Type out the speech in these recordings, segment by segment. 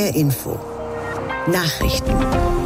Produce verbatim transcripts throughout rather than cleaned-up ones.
R Info. Nachrichten.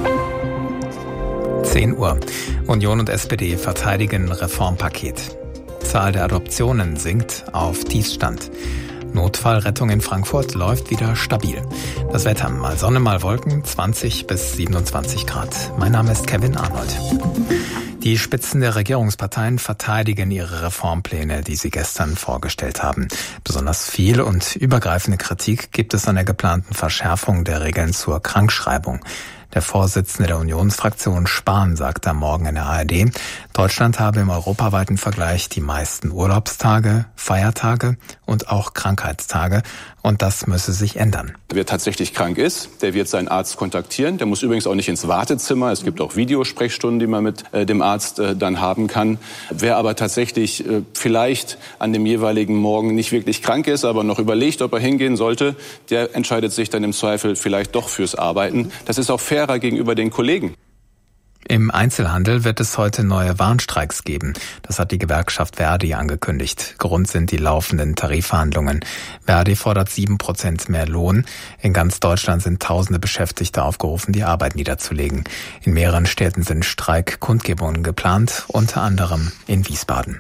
zehn Uhr. Union und S P D verteidigen Reformpaket. Zahl der Adoptionen sinkt auf Tiefstand. Notfallrettung in Frankfurt läuft wieder stabil. Das Wetter, mal Sonne, mal Wolken, zwanzig bis siebenundzwanzig Grad. Mein Name ist Kevin Arnold. Die Spitzen der Regierungsparteien verteidigen ihre Reformpläne, die sie gestern vorgestellt haben. Besonders viel und übergreifende Kritik gibt es an der geplanten Verschärfung der Regeln zur Krankschreibung. Der Vorsitzende der Unionsfraktion Spahn sagte am Morgen in der A R D, Deutschland habe im europaweiten Vergleich die meisten Urlaubstage, Feiertage und auch Krankheitstage und das müsse sich ändern. Wer tatsächlich krank ist, der wird seinen Arzt kontaktieren. Der muss übrigens auch nicht ins Wartezimmer. Es gibt auch Videosprechstunden, die man mit äh, dem Arzt äh, dann haben kann. Wer aber tatsächlich äh, vielleicht an dem jeweiligen Morgen nicht wirklich krank ist, aber noch überlegt, ob er hingehen sollte, der entscheidet sich dann im Zweifel vielleicht doch fürs Arbeiten. Das ist auch fairer gegenüber den Kollegen. Im Einzelhandel wird es heute neue Warnstreiks geben. Das hat die Gewerkschaft Verdi angekündigt. Grund sind die laufenden Tarifverhandlungen. Verdi fordert sieben Prozent mehr Lohn. In ganz Deutschland sind tausende Beschäftigte aufgerufen, die Arbeit niederzulegen. In mehreren Städten sind Streikkundgebungen geplant, unter anderem in Wiesbaden.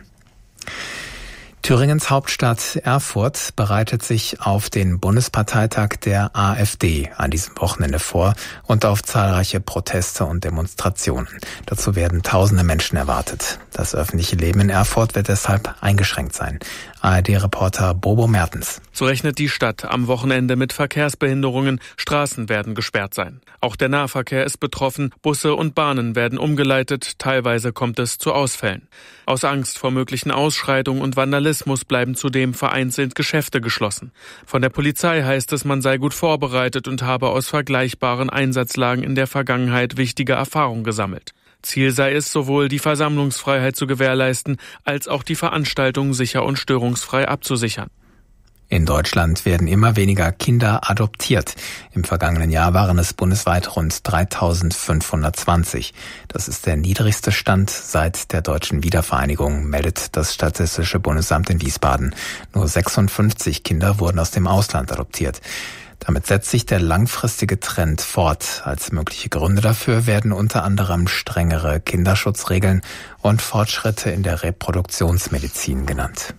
Thüringens Hauptstadt Erfurt bereitet sich auf den Bundesparteitag der AfD an diesem Wochenende vor und auf zahlreiche Proteste und Demonstrationen. Dazu werden tausende Menschen erwartet. Das öffentliche Leben in Erfurt wird deshalb eingeschränkt sein. A R D-Reporter Bobo Mertens. So rechnet die Stadt am Wochenende mit Verkehrsbehinderungen. Straßen werden gesperrt sein. Auch der Nahverkehr ist betroffen. Busse und Bahnen werden umgeleitet. Teilweise kommt es zu Ausfällen. Aus Angst vor möglichen Ausschreitungen und Vandalismus bleiben zudem vereinzelt Geschäfte geschlossen. Von der Polizei heißt es, man sei gut vorbereitet und habe aus vergleichbaren Einsatzlagen in der Vergangenheit wichtige Erfahrungen gesammelt. Ziel sei es, sowohl die Versammlungsfreiheit zu gewährleisten, als auch die Veranstaltung sicher und störungsfrei abzusichern. In Deutschland werden immer weniger Kinder adoptiert. Im vergangenen Jahr waren es bundesweit rund dreitausendfünfhundertzwanzig. Das ist der niedrigste Stand seit der deutschen Wiedervereinigung, meldet das Statistische Bundesamt in Wiesbaden. Nur sechsundfünfzig Kinder wurden aus dem Ausland adoptiert. Damit setzt sich der langfristige Trend fort. Als mögliche Gründe dafür werden unter anderem strengere Kinderschutzregeln und Fortschritte in der Reproduktionsmedizin genannt.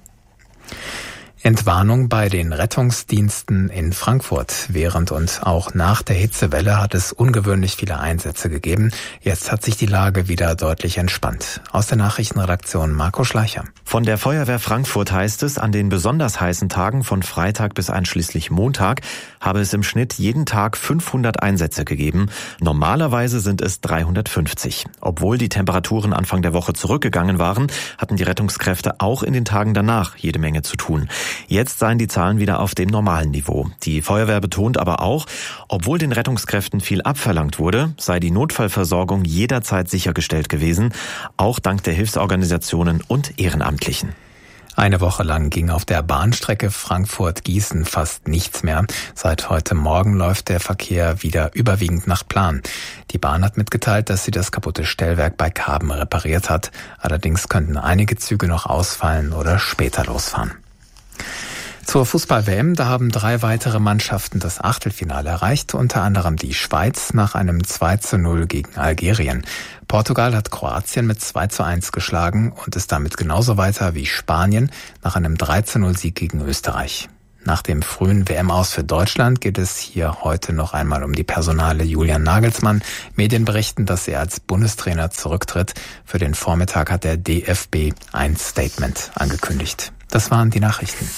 Entwarnung bei den Rettungsdiensten in Frankfurt. Während und auch nach der Hitzewelle hat es ungewöhnlich viele Einsätze gegeben. Jetzt hat sich die Lage wieder deutlich entspannt. Aus der Nachrichtenredaktion Marco Schleicher. Von der Feuerwehr Frankfurt heißt es, an den besonders heißen Tagen von Freitag bis einschließlich Montag habe es im Schnitt jeden Tag fünfhundert Einsätze gegeben. Normalerweise sind es dreihundertfünfzig. Obwohl die Temperaturen Anfang der Woche zurückgegangen waren, hatten die Rettungskräfte auch in den Tagen danach jede Menge zu tun. Jetzt seien die Zahlen wieder auf dem normalen Niveau. Die Feuerwehr betont aber auch, obwohl den Rettungskräften viel abverlangt wurde, sei die Notfallversorgung jederzeit sichergestellt gewesen, auch dank der Hilfsorganisationen und Ehrenamtlichen. Eine Woche lang ging auf der Bahnstrecke Frankfurt-Gießen fast nichts mehr. Seit heute Morgen läuft der Verkehr wieder überwiegend nach Plan. Die Bahn hat mitgeteilt, dass sie das kaputte Stellwerk bei Karben repariert hat. Allerdings könnten einige Züge noch ausfallen oder später losfahren. Zur Fußball-W M, da haben drei weitere Mannschaften das Achtelfinale erreicht, unter anderem die Schweiz nach einem zwei zu null gegen Algerien. Portugal hat Kroatien mit zwei zu eins geschlagen und ist damit genauso weiter wie Spanien nach einem drei zu null Sieg gegen Österreich. Nach dem frühen W M-Aus für Deutschland geht es hier heute noch einmal um die Personale Julian Nagelsmann. Medien berichten, dass er als Bundestrainer zurücktritt. Für den Vormittag hat der D F B ein Statement angekündigt. Das waren die Nachrichten.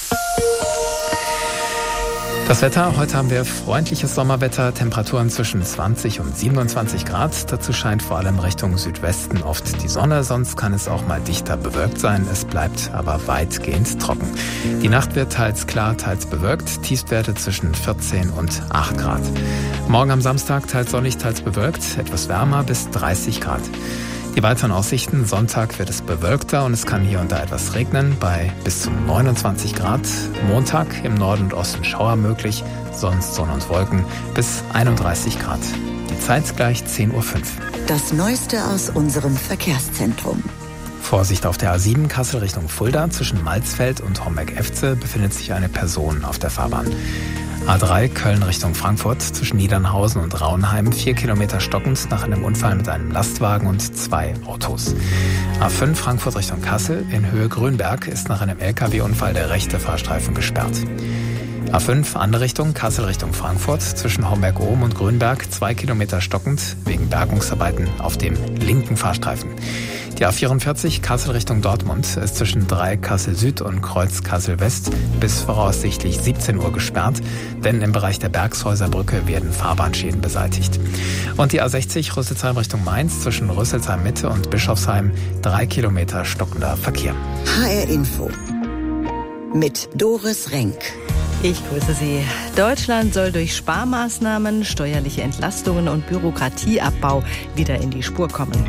Das Wetter, heute haben wir freundliches Sommerwetter, Temperaturen zwischen zwanzig und siebenundzwanzig Grad. Dazu scheint vor allem Richtung Südwesten oft die Sonne, sonst kann es auch mal dichter bewölkt sein. Es bleibt aber weitgehend trocken. Die Nacht wird teils klar, teils bewölkt, Tiefstwerte zwischen vierzehn und acht Grad. Morgen am Samstag teils sonnig, teils bewölkt, etwas wärmer bis dreißig Grad. Die weiteren Aussichten: Sonntag wird es bewölkter und es kann hier und da etwas regnen bei bis zu neunundzwanzig Grad. Montag im Norden und Osten Schauer möglich, sonst Sonne und Wolken bis einunddreißig Grad. Die Zeit gleich zehn Uhr fünf. Das Neueste aus unserem Verkehrszentrum. Vorsicht auf der A sieben Kassel Richtung Fulda. Zwischen Malzfeld und Homberg-Efze befindet sich eine Person auf der Fahrbahn. A drei Köln Richtung Frankfurt. Zwischen Niedernhausen und Raunheim vier Kilometer stockend nach einem Unfall mit einem Lastwagen und zwei Autos. A fünf Frankfurt Richtung Kassel. In Höhe Grünberg ist nach einem L K W-Unfall der rechte Fahrstreifen gesperrt. A fünf, andere Richtung, Kassel Richtung Frankfurt, zwischen Homberg-Ohm und Grünberg, zwei Kilometer stockend, wegen Bergungsarbeiten auf dem linken Fahrstreifen. Die A vierundvierzig, Kassel Richtung Dortmund, ist zwischen drei Kassel Süd und Kreuz Kassel West bis voraussichtlich siebzehn Uhr gesperrt, denn im Bereich der Bergshäuserbrücke werden Fahrbahnschäden beseitigt. Und die A sechzig, Rüsselsheim Richtung Mainz, zwischen Rüsselsheim Mitte und Bischofsheim, drei Kilometer stockender Verkehr. H R Info mit Doris Renk. Ich grüße Sie. Deutschland soll durch Sparmaßnahmen, steuerliche Entlastungen und Bürokratieabbau wieder in die Spur kommen.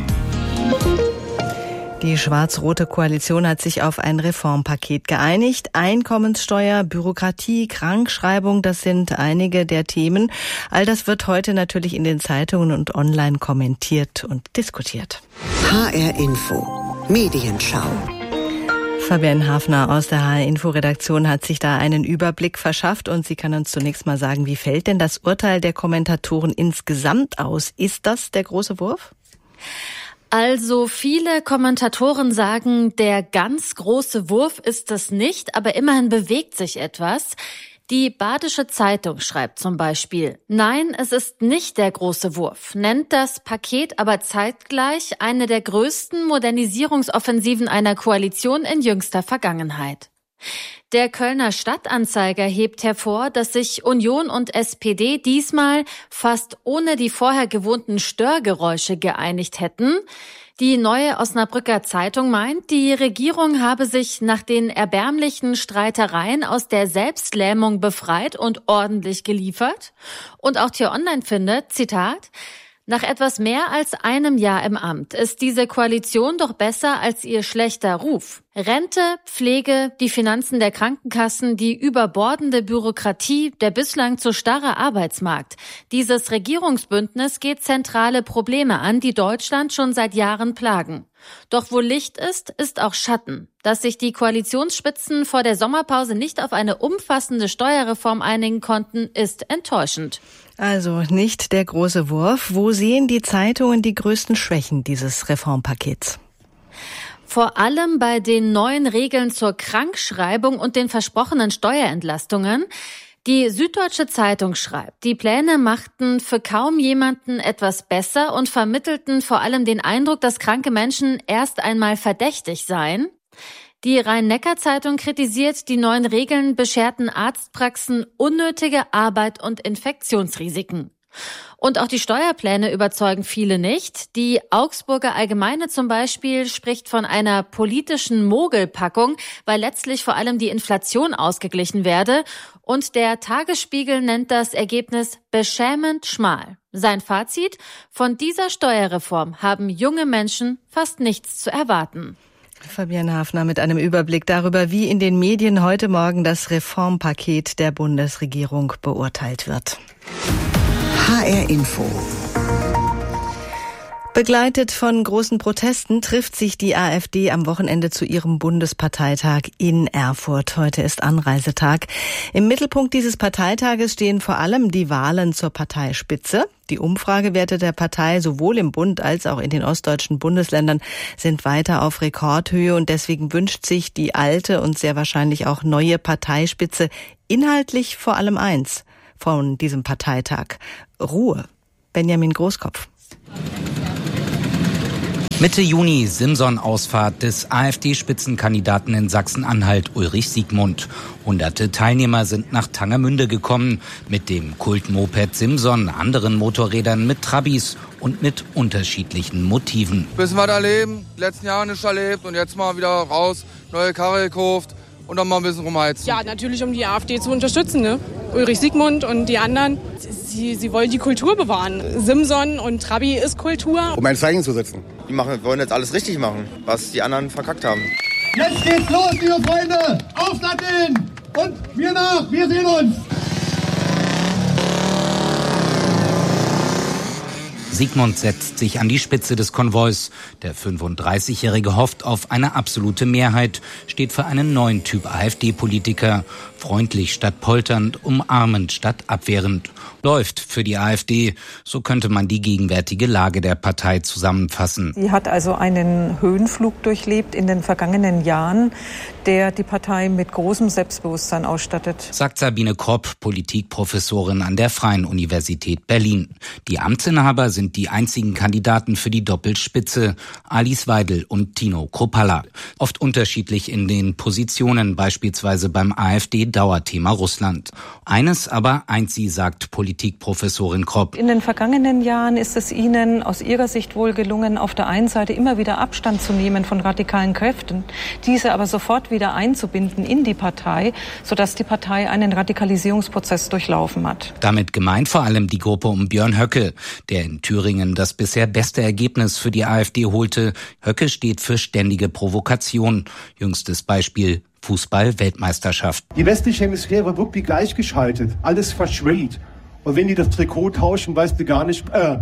Die schwarz-rote Koalition hat sich auf ein Reformpaket geeinigt. Einkommenssteuer, Bürokratie, Krankschreibung, das sind einige der Themen. All das wird heute natürlich in den Zeitungen und online kommentiert und diskutiert. H R Info Medienschau. Fabienne Hafner aus der H R-Info-Redaktion hat sich da einen Überblick verschafft und sie kann uns zunächst mal sagen, wie fällt denn das Urteil der Kommentatoren insgesamt aus? Ist das der große Wurf? Also viele Kommentatoren sagen, der ganz große Wurf ist es nicht, aber immerhin bewegt sich etwas. Die Badische Zeitung schreibt zum Beispiel, nein, es ist nicht der große Wurf, nennt das Paket aber zeitgleich eine der größten Modernisierungsoffensiven einer Koalition in jüngster Vergangenheit. Der Kölner Stadtanzeiger hebt hervor, dass sich Union und S P D diesmal fast ohne die vorher gewohnten Störgeräusche geeinigt hätten. Die Neue Osnabrücker Zeitung meint, die Regierung habe sich nach den erbärmlichen Streitereien aus der Selbstlähmung befreit und ordentlich geliefert. Und auch T-Online findet, Zitat, nach etwas mehr als einem Jahr im Amt ist diese Koalition doch besser als ihr schlechter Ruf. Rente, Pflege, die Finanzen der Krankenkassen, die überbordende Bürokratie, der bislang zu starre Arbeitsmarkt. Dieses Regierungsbündnis geht zentrale Probleme an, die Deutschland schon seit Jahren plagen. Doch wo Licht ist, ist auch Schatten. Dass sich die Koalitionsspitzen vor der Sommerpause nicht auf eine umfassende Steuerreform einigen konnten, ist enttäuschend. Also nicht der große Wurf. Wo sehen die Zeitungen die größten Schwächen dieses Reformpakets? Vor allem bei den neuen Regeln zur Krankschreibung und den versprochenen Steuerentlastungen. Die Süddeutsche Zeitung schreibt, die Pläne machten für kaum jemanden etwas besser und vermittelten vor allem den Eindruck, dass kranke Menschen erst einmal verdächtig seien. Die Rhein-Neckar-Zeitung kritisiert, die neuen Regeln bescherten Arztpraxen unnötige Arbeit und Infektionsrisiken. Und auch die Steuerpläne überzeugen viele nicht. Die Augsburger Allgemeine zum Beispiel spricht von einer politischen Mogelpackung, weil letztlich vor allem die Inflation ausgeglichen werde. Und der Tagesspiegel nennt das Ergebnis beschämend schmal. Sein Fazit: Von dieser Steuerreform haben junge Menschen fast nichts zu erwarten. Fabienne Hafner mit einem Überblick darüber, wie in den Medien heute Morgen das Reformpaket der Bundesregierung beurteilt wird. H R Info. Begleitet von großen Protesten trifft sich die AfD am Wochenende zu ihrem Bundesparteitag in Erfurt. Heute ist Anreisetag. Im Mittelpunkt dieses Parteitages stehen vor allem die Wahlen zur Parteispitze. Die Umfragewerte der Partei sowohl im Bund als auch in den ostdeutschen Bundesländern sind weiter auf Rekordhöhe und deswegen wünscht sich die alte und sehr wahrscheinlich auch neue Parteispitze inhaltlich vor allem eins von diesem Parteitag: Ruhe. Benjamin Großkopf. Mitte Juni, Simson-Ausfahrt des AfD-Spitzenkandidaten in Sachsen-Anhalt, Ulrich Siegmund. Hunderte Teilnehmer sind nach Tangermünde gekommen, mit dem Kultmoped Simson, anderen Motorrädern, mit Trabis und mit unterschiedlichen Motiven. Bisschen was erleben, die letzten Jahre nicht erlebt und jetzt mal wieder raus, neue Karre gekauft und dann mal ein bisschen rumheizen. Ja, natürlich, um die AfD zu unterstützen, ne? Ulrich Siegmund und die anderen, sie, sie wollen die Kultur bewahren. Simson und Trabi ist Kultur. Um ein Zeichen zu setzen. Die machen, wollen jetzt alles richtig machen, was die anderen verkackt haben. Jetzt geht's los, liebe Freunde! Auf Latin! Und wir nach, wir sehen uns! Sigmund setzt sich an die Spitze des Konvois. Der fünfunddreißigjährige hofft auf eine absolute Mehrheit, steht für einen neuen Typ AfD-Politiker. Freundlich statt polternd, umarmend statt abwehrend. Läuft für die AfD. So könnte man die gegenwärtige Lage der Partei zusammenfassen. Sie hat also einen Höhenflug durchlebt in den vergangenen Jahren, der die Partei mit großem Selbstbewusstsein ausstattet. Sagt Sabine Kropp, Politikprofessorin an der Freien Universität Berlin. Die Amtsinhaber sind die einzigen Kandidaten für die Doppelspitze, Alice Weidel und Tino Kruppalla. Oft unterschiedlich in den Positionen, beispielsweise beim AfD-Dauerthema Russland. Eines aber eint sie, sagt Politikprofessorin Kropp. In den vergangenen Jahren ist es Ihnen aus Ihrer Sicht wohl gelungen, auf der einen Seite immer wieder Abstand zu nehmen von radikalen Kräften, diese aber sofort wieder einzubinden in die Partei, sodass die Partei einen Radikalisierungsprozess durchlaufen hat. Damit gemeint vor allem die Gruppe um Björn Höcke, der in Thüringen das bisher beste Ergebnis für die AfD holte. Höcke steht für ständige Provokation. Jüngstes Beispiel: Fußball-Weltmeisterschaft. Die westliche Hemisphäre wird wie gleichgeschaltet. Alles verschwimmt. Und wenn die das Trikot tauschen, weißt du gar nicht... Äh,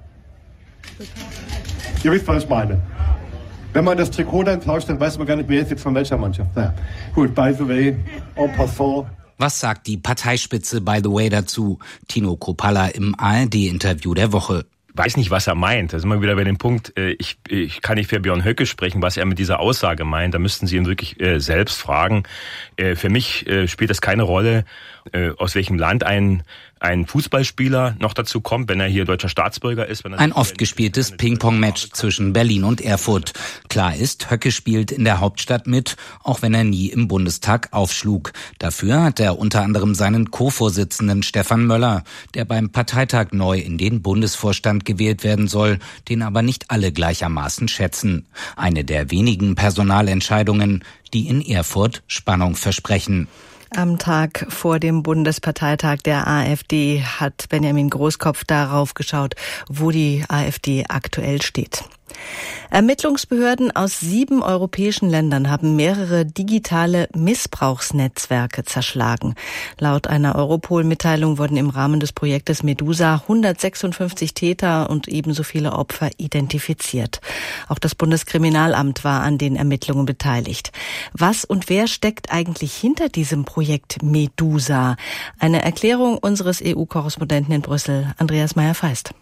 ihr wisst, was ich meine. Wenn man das Trikot dann tauscht, dann weiß man gar nicht, wer ist jetzt von welcher Mannschaft. Ja. Gut, by the way, en passant. Was sagt die Parteispitze by the way dazu? Tino Kruppalla im A R D-Interview der Woche. Weiß nicht, was er meint. Da sind wir wieder bei dem Punkt, ich, ich kann nicht für Björn Höcke sprechen, was er mit dieser Aussage meint. Da müssten Sie ihn wirklich äh, selbst fragen. Äh, für mich äh, spielt das keine Rolle, äh, aus welchem Land ein ein Fußballspieler noch dazu kommt, wenn er hier deutscher Staatsbürger ist. Wenn er ein oft gespieltes Ping-Pong-Match zwischen Berlin und Erfurt. Klar ist, Höcke spielt in der Hauptstadt mit, auch wenn er nie im Bundestag aufschlug. Dafür hat er unter anderem seinen Co-Vorsitzenden Stefan Möller, der beim Parteitag neu in den Bundesvorstand gewählt werden soll, den aber nicht alle gleichermaßen schätzen. Eine der wenigen Personalentscheidungen, die in Erfurt Spannung versprechen. Am Tag vor dem Bundesparteitag der AfD hat Benjamin Großkopf darauf geschaut, wo die AfD aktuell steht. Ermittlungsbehörden aus sieben europäischen Ländern haben mehrere digitale Missbrauchsnetzwerke zerschlagen. Laut einer Europol-Mitteilung wurden im Rahmen des Projektes Medusa hundertsechsundfünfzig Täter und ebenso viele Opfer identifiziert. Auch das Bundeskriminalamt war an den Ermittlungen beteiligt. Was und wer steckt eigentlich hinter diesem Projekt Medusa? Eine Erklärung unseres E U-Korrespondenten in Brüssel, Andreas Meyer-Feist.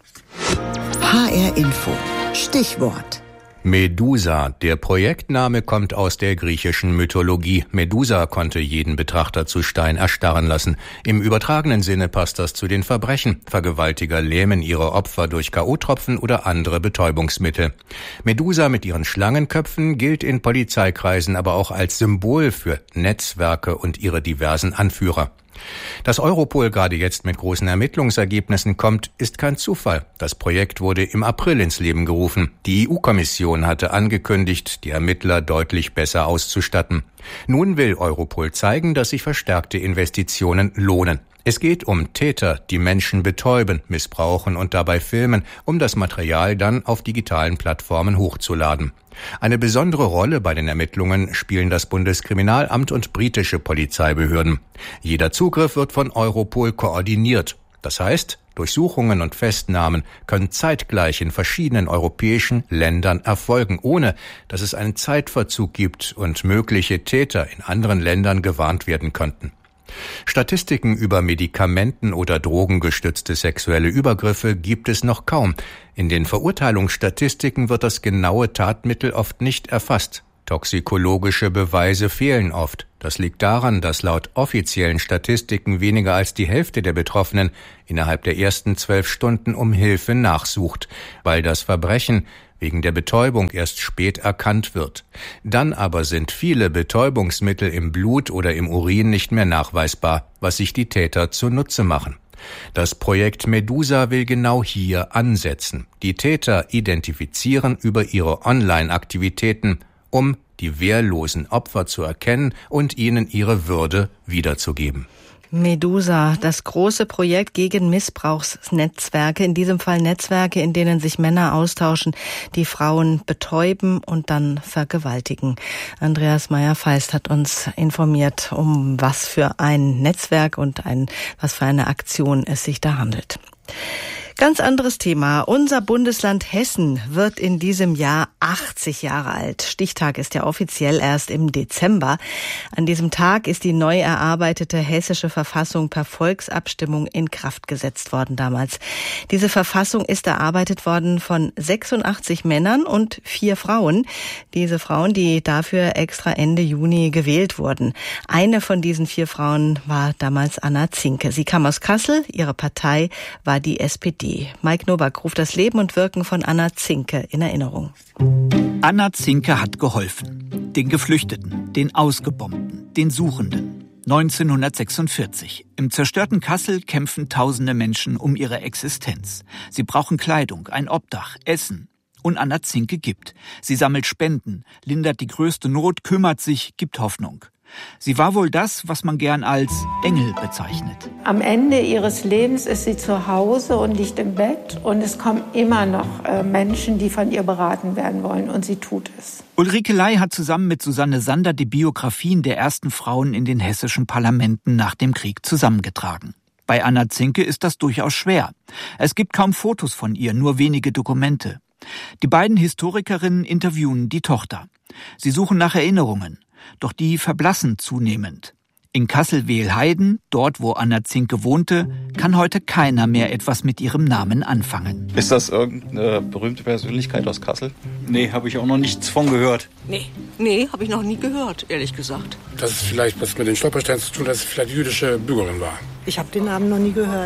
H R Info. Stichwort. Medusa. Der Projektname kommt aus der griechischen Mythologie. Medusa konnte jeden Betrachter zu Stein erstarren lassen. Im übertragenen Sinne passt das zu den Verbrechen. Vergewaltiger lähmen ihre Opfer durch K O-Tropfen oder andere Betäubungsmittel. Medusa mit ihren Schlangenköpfen gilt in Polizeikreisen aber auch als Symbol für Netzwerke und ihre diversen Anführer. Dass Europol gerade jetzt mit großen Ermittlungsergebnissen kommt, ist kein Zufall. Das Projekt wurde im April ins Leben gerufen. Die E U-Kommission hatte angekündigt, die Ermittler deutlich besser auszustatten. Nun will Europol zeigen, dass sich verstärkte Investitionen lohnen. Es geht um Täter, die Menschen betäuben, missbrauchen und dabei filmen, um das Material dann auf digitalen Plattformen hochzuladen. Eine besondere Rolle bei den Ermittlungen spielen das Bundeskriminalamt und britische Polizeibehörden. Jeder Zugriff wird von Europol koordiniert. Das heißt, Durchsuchungen und Festnahmen können zeitgleich in verschiedenen europäischen Ländern erfolgen, ohne dass es einen Zeitverzug gibt und mögliche Täter in anderen Ländern gewarnt werden könnten. Statistiken über Medikamenten- oder drogengestützte sexuelle Übergriffe gibt es noch kaum. In den Verurteilungsstatistiken wird das genaue Tatmittel oft nicht erfasst. Toxikologische Beweise fehlen oft. Das liegt daran, dass laut offiziellen Statistiken weniger als die Hälfte der Betroffenen innerhalb der ersten zwölf Stunden um Hilfe nachsucht, weil das Verbrechen wegen der Betäubung erst spät erkannt wird. Dann aber sind viele Betäubungsmittel im Blut oder im Urin nicht mehr nachweisbar, was sich die Täter zunutze machen. Das Projekt Medusa will genau hier ansetzen. Die Täter identifizieren über ihre Online-Aktivitäten, um die wehrlosen Opfer zu erkennen und ihnen ihre Würde wiederzugeben. Medusa, das große Projekt gegen Missbrauchsnetzwerke, in diesem Fall Netzwerke, in denen sich Männer austauschen, die Frauen betäuben und dann vergewaltigen. Andreas Meyer-Feist hat uns informiert, um was für ein Netzwerk und ein, was für eine Aktion es sich da handelt. Ganz anderes Thema. Unser Bundesland Hessen wird in diesem Jahr achtzig Jahre alt. Stichtag ist ja offiziell erst im Dezember. An diesem Tag ist die neu erarbeitete hessische Verfassung per Volksabstimmung in Kraft gesetzt worden damals. Diese Verfassung ist erarbeitet worden von sechsundachtzig Männern und vier Frauen. Diese Frauen, die dafür extra Ende Juni gewählt wurden. Eine von diesen vier Frauen war damals Anna Zinke. Sie kam aus Kassel, ihre Partei war die S P D. Mike Nowak ruft das Leben und Wirken von Anna Zinke in Erinnerung. Anna Zinke hat geholfen. Den Geflüchteten, den Ausgebombten, den Suchenden. neunzehnhundertsechsundvierzig. Im zerstörten Kassel kämpfen tausende Menschen um ihre Existenz. Sie brauchen Kleidung, ein Obdach, Essen. Und Anna Zinke gibt. Sie sammelt Spenden, lindert die größte Not, kümmert sich, gibt Hoffnung. Sie war wohl das, was man gern als Engel bezeichnet. Am Ende ihres Lebens ist sie zu Hause und liegt im Bett. Und es kommen immer noch äh, Menschen, die von ihr beraten werden wollen. Und sie tut es. Ulrike Ley hat zusammen mit Susanne Sander die Biografien der ersten Frauen in den hessischen Parlamenten nach dem Krieg zusammengetragen. Bei Anna Zinke ist das durchaus schwer. Es gibt kaum Fotos von ihr, nur wenige Dokumente. Die beiden Historikerinnen interviewen die Tochter. Sie suchen nach Erinnerungen. Doch die verblassen zunehmend. In Kassel-Wehlheiden, dort wo Anna Zinke wohnte, kann heute keiner mehr etwas mit ihrem Namen anfangen. Ist das irgendeine berühmte Persönlichkeit aus Kassel? Nee, habe ich auch noch nichts von gehört. Nee, nee, habe ich noch nie gehört, ehrlich gesagt. Das ist vielleicht was mit den Stolpersteinen zu tun, dass es vielleicht jüdische Bürgerin war. Ich habe den Namen noch nie gehört.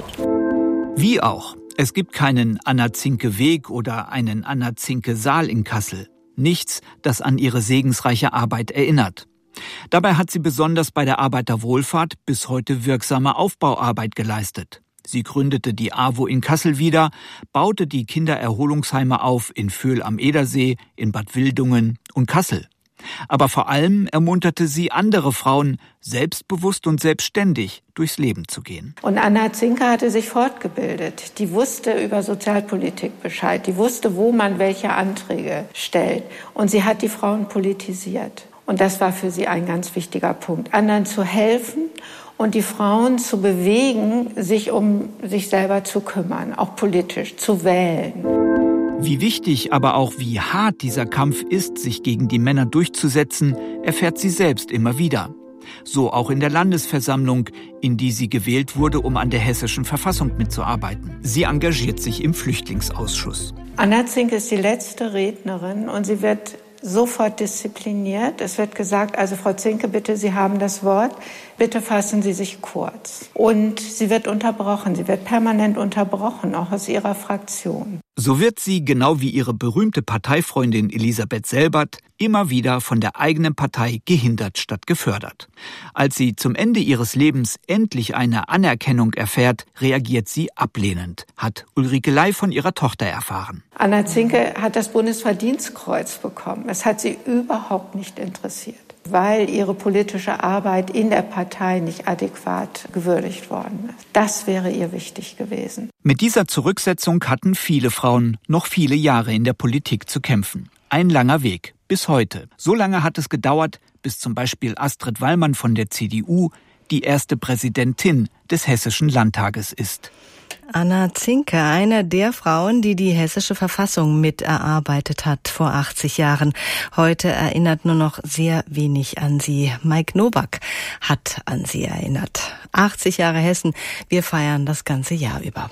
Wie auch. Es gibt keinen Anna-Zinke-Weg oder einen Anna-Zinke-Saal in Kassel. Nichts, das an ihre segensreiche Arbeit erinnert. Dabei hat sie besonders bei der Arbeiterwohlfahrt bis heute wirksame Aufbauarbeit geleistet. Sie gründete die AWO in Kassel wieder, baute die Kindererholungsheime auf in Vöhl am Edersee, in Bad Wildungen und Kassel. Aber vor allem ermunterte sie andere Frauen, selbstbewusst und selbstständig durchs Leben zu gehen. Und Anna Zinke hatte sich fortgebildet. Die wusste über Sozialpolitik Bescheid. Die wusste, wo man welche Anträge stellt. Und sie hat die Frauen politisiert. Und das war für sie ein ganz wichtiger Punkt. Anderen zu helfen und die Frauen zu bewegen, sich um sich selber zu kümmern, auch politisch zu wählen. Wie wichtig, aber auch wie hart dieser Kampf ist, sich gegen die Männer durchzusetzen, erfährt sie selbst immer wieder. So auch in der Landesversammlung, in die sie gewählt wurde, um an der hessischen Verfassung mitzuarbeiten. Sie engagiert sich im Flüchtlingsausschuss. Anna Zinke ist die letzte Rednerin und sie wird sofort diszipliniert. Es wird gesagt, also Frau Zinke, bitte, Sie haben das Wort. Bitte fassen Sie sich kurz. Und sie wird unterbrochen. Sie wird permanent unterbrochen, auch aus ihrer Fraktion. So wird sie, genau wie ihre berühmte Parteifreundin Elisabeth Selbert, immer wieder von der eigenen Partei gehindert statt gefördert. Als sie zum Ende ihres Lebens endlich eine Anerkennung erfährt, reagiert sie ablehnend, hat Ulrike Ley von ihrer Tochter erfahren. Anna Zinke hat das Bundesverdienstkreuz bekommen. Es hat sie überhaupt nicht interessiert, weil ihre politische Arbeit in der Partei nicht adäquat gewürdigt worden ist. Das wäre ihr wichtig gewesen. Mit dieser Zurücksetzung hatten viele Frauen noch viele Jahre in der Politik zu kämpfen. Ein langer Weg, bis heute. So lange hat es gedauert, bis zum Beispiel Astrid Wallmann von der C D U die erste Präsidentin des Hessischen Landtages ist. Anna Zinke, eine der Frauen, die die hessische Verfassung miterarbeitet hat vor achtzig Jahren. Heute erinnert nur noch sehr wenig an sie. Mike Nowak hat an sie erinnert. achtzig Jahre Hessen, wir feiern das ganze Jahr über.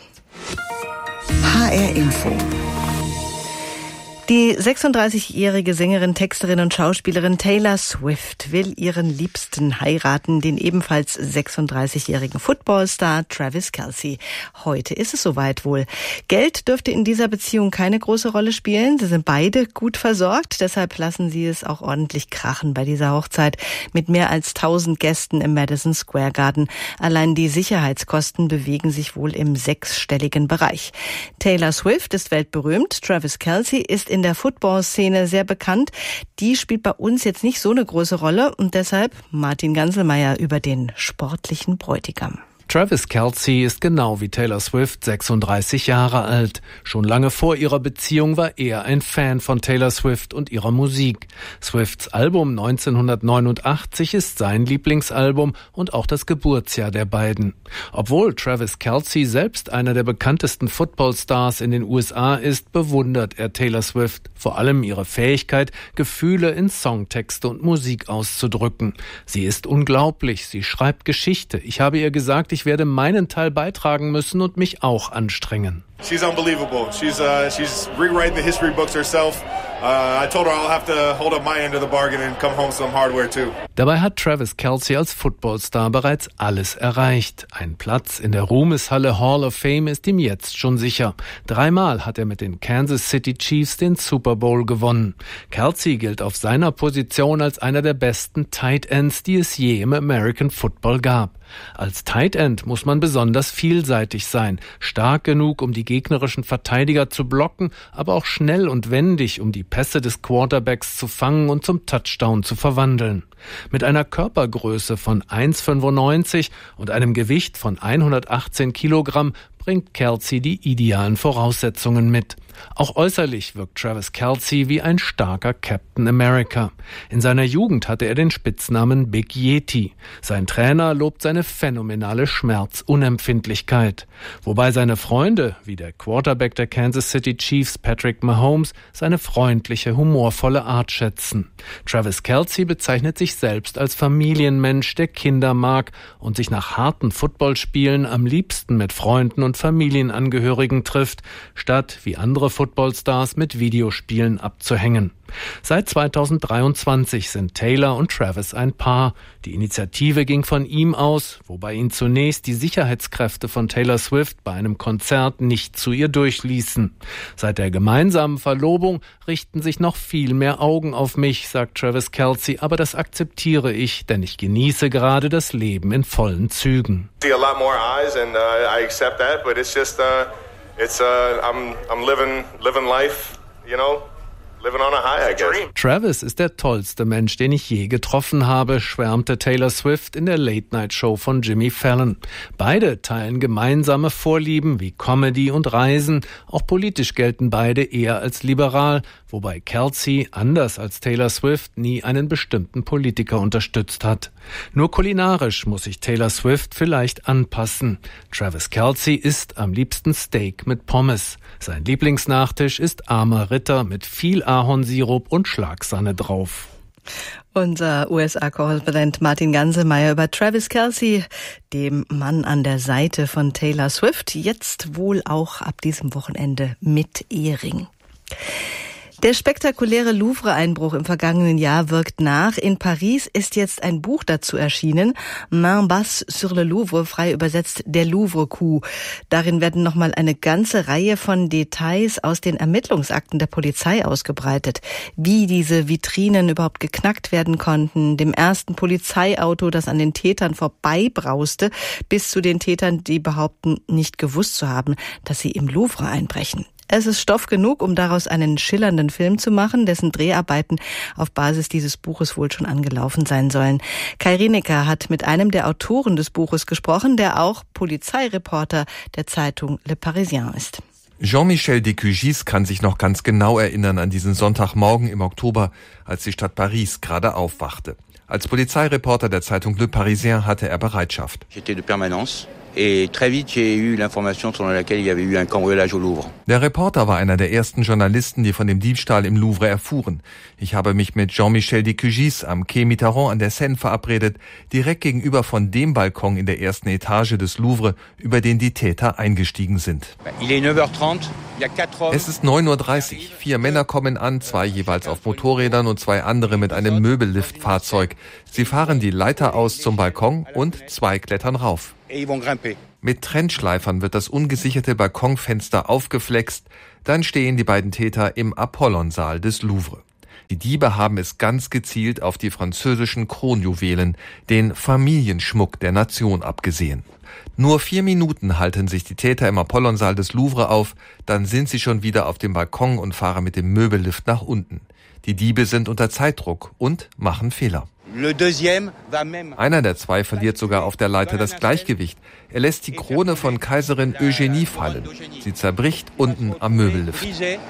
H R Info. Die sechsunddreißigjährige Sängerin, Texterin und Schauspielerin Taylor Swift will ihren Liebsten heiraten, den ebenfalls sechsunddreißigjährigen Footballstar Travis Kelce. Heute ist es soweit wohl. Geld dürfte in dieser Beziehung keine große Rolle spielen. Sie sind beide gut versorgt, deshalb lassen sie es auch ordentlich krachen bei dieser Hochzeit mit mehr als tausend Gästen im Madison Square Garden. Allein die Sicherheitskosten bewegen sich wohl im sechsstelligen Bereich. Taylor Swift ist weltberühmt, Travis Kelce ist in der Football-Szene sehr bekannt. Die spielt bei uns jetzt nicht so eine große Rolle und deshalb Martin Ganselmeier über den sportlichen Bräutigam. Travis Kelce ist genau wie Taylor Swift sechsunddreißig Jahre alt. Schon lange vor ihrer Beziehung war er ein Fan von Taylor Swift und ihrer Musik. Swifts Album neunzehnhundertneunundachtzig ist sein Lieblingsalbum und auch das Geburtsjahr der beiden. Obwohl Travis Kelce selbst einer der bekanntesten Footballstars in den U S A ist, bewundert er Taylor Swift, vor allem ihre Fähigkeit, Gefühle in Songtexte und Musik auszudrücken. Sie ist unglaublich, sie schreibt Geschichte. Ich habe ihr gesagt, ich werde meinen Teil beitragen müssen und mich auch anstrengen. She's unbelievable. She's uh, she's rewriting the history books herself. Uh, I told her I'll have to hold up my end of the bargain and come home some hardware too. Dabei hat Travis Kelce als Footballstar bereits alles erreicht. Ein Platz in der Ruhmeshalle Hall of Fame ist ihm jetzt schon sicher. Dreimal hat er mit den Kansas City Chiefs den Super Bowl gewonnen. Kelce gilt auf seiner Position als einer der besten Tight Ends, die es je im American Football gab. Als Tight End muss man besonders vielseitig sein, stark genug, um die gegnerischen Verteidiger zu blocken, aber auch schnell und wendig, um die Pässe des Quarterbacks zu fangen und zum Touchdown zu verwandeln. Mit einer Körpergröße von eins Komma fünfundneunzig und einem Gewicht von hundertachtzehn Kilogramm bringt Kelce die idealen Voraussetzungen mit. Auch äußerlich wirkt Travis Kelce wie ein starker Captain America. In seiner Jugend hatte er den Spitznamen Big Yeti. Sein Trainer lobt seine phänomenale Schmerzunempfindlichkeit. Wobei seine Freunde, wie der Quarterback der Kansas City Chiefs Patrick Mahomes, seine freundliche, humorvolle Art schätzen. Travis Kelce bezeichnet sich selbst als Familienmensch, der Kinder mag und sich nach harten Footballspielen am liebsten mit Freunden und Familienangehörigen trifft, statt wie andere Footballstars mit Videospielen abzuhängen. Seit zweitausenddreiundzwanzig sind Taylor und Travis ein Paar. Die Initiative ging von ihm aus, wobei ihn zunächst die Sicherheitskräfte von Taylor Swift bei einem Konzert nicht zu ihr durchließen. Seit der gemeinsamen Verlobung richten sich noch viel mehr Augen auf mich, sagt Travis Kelce, aber das akzeptiere ich, denn ich genieße gerade das Leben in vollen Zügen. See a lot more eyes and uh, I accept that, but it's just uh, it's uh, I'm I'm living living life, you know. Living on a high, I guess. Travis ist der tollste Mensch, den ich je getroffen habe, schwärmte Taylor Swift in der Late-Night-Show von Jimmy Fallon. Beide teilen gemeinsame Vorlieben wie Comedy und Reisen. Auch politisch gelten beide eher als liberal, wobei Kelce, anders als Taylor Swift, nie einen bestimmten Politiker unterstützt hat. Nur kulinarisch muss sich Taylor Swift vielleicht anpassen. Travis Kelce isst am liebsten Steak mit Pommes. Sein Lieblingsnachtisch ist armer Ritter mit viel Ahornsirup und Schlagsahne drauf. Unser U S A-Korrespondent Martin Gansemeyer über Travis Kelce, dem Mann an der Seite von Taylor Swift, jetzt wohl auch ab diesem Wochenende mit Ehering. Der spektakuläre Louvre-Einbruch im vergangenen Jahr wirkt nach. In Paris ist jetzt ein Buch dazu erschienen, Main basse sur le Louvre, frei übersetzt der Louvre-Coup. Darin werden nochmal eine ganze Reihe von Details aus den Ermittlungsakten der Polizei ausgebreitet. Wie diese Vitrinen überhaupt geknackt werden konnten, dem ersten Polizeiauto, das an den Tätern vorbeibrauste, bis zu den Tätern, die behaupten, nicht gewusst zu haben, dass sie im Louvre einbrechen. Es ist Stoff genug, um daraus einen schillernden Film zu machen, dessen Dreharbeiten auf Basis dieses Buches wohl schon angelaufen sein sollen. Kai Rienecker hat mit einem der Autoren des Buches gesprochen, der auch Polizeireporter der Zeitung Le Parisien ist. Jean-Michel Descugis kann sich noch ganz genau erinnern an diesen Sonntagmorgen im Oktober, als die Stadt Paris gerade aufwachte. Als Polizeireporter der Zeitung Le Parisien hatte er Bereitschaft. J'étais de permanence. Et très vite, j'ai eu l'information selon laquelle il y avait eu un cambriolage au Louvre. Der Reporter war einer der ersten Journalisten, die von dem Diebstahl im Louvre erfuhren. Ich habe mich mit Jean-Michel Descugis am Quai Mitterrand an der Seine verabredet, direkt gegenüber von dem Balkon in der ersten Etage des Louvre, über den die Täter eingestiegen sind. Il est neuf heures trente. Es ist neun Uhr dreißig. Vier Männer kommen an, zwei jeweils auf Motorrädern und zwei andere mit einem Möbelliftfahrzeug. Sie fahren die Leiter aus zum Balkon und zwei klettern rauf. Mit Trennschleifern wird das ungesicherte Balkonfenster aufgeflext. Dann stehen die beiden Täter im Apollonsaal des Louvre. Die Diebe haben es ganz gezielt auf die französischen Kronjuwelen, den Familienschmuck der Nation, abgesehen. Nur vier Minuten halten sich die Täter im Apollonsaal des Louvre auf, dann sind sie schon wieder auf dem Balkon und fahren mit dem Möbellift nach unten. Die Diebe sind unter Zeitdruck und machen Fehler. Einer der zwei verliert sogar auf der Leiter das Gleichgewicht. Er lässt die Krone von Kaiserin Eugenie fallen. Sie zerbricht unten am Möbellift.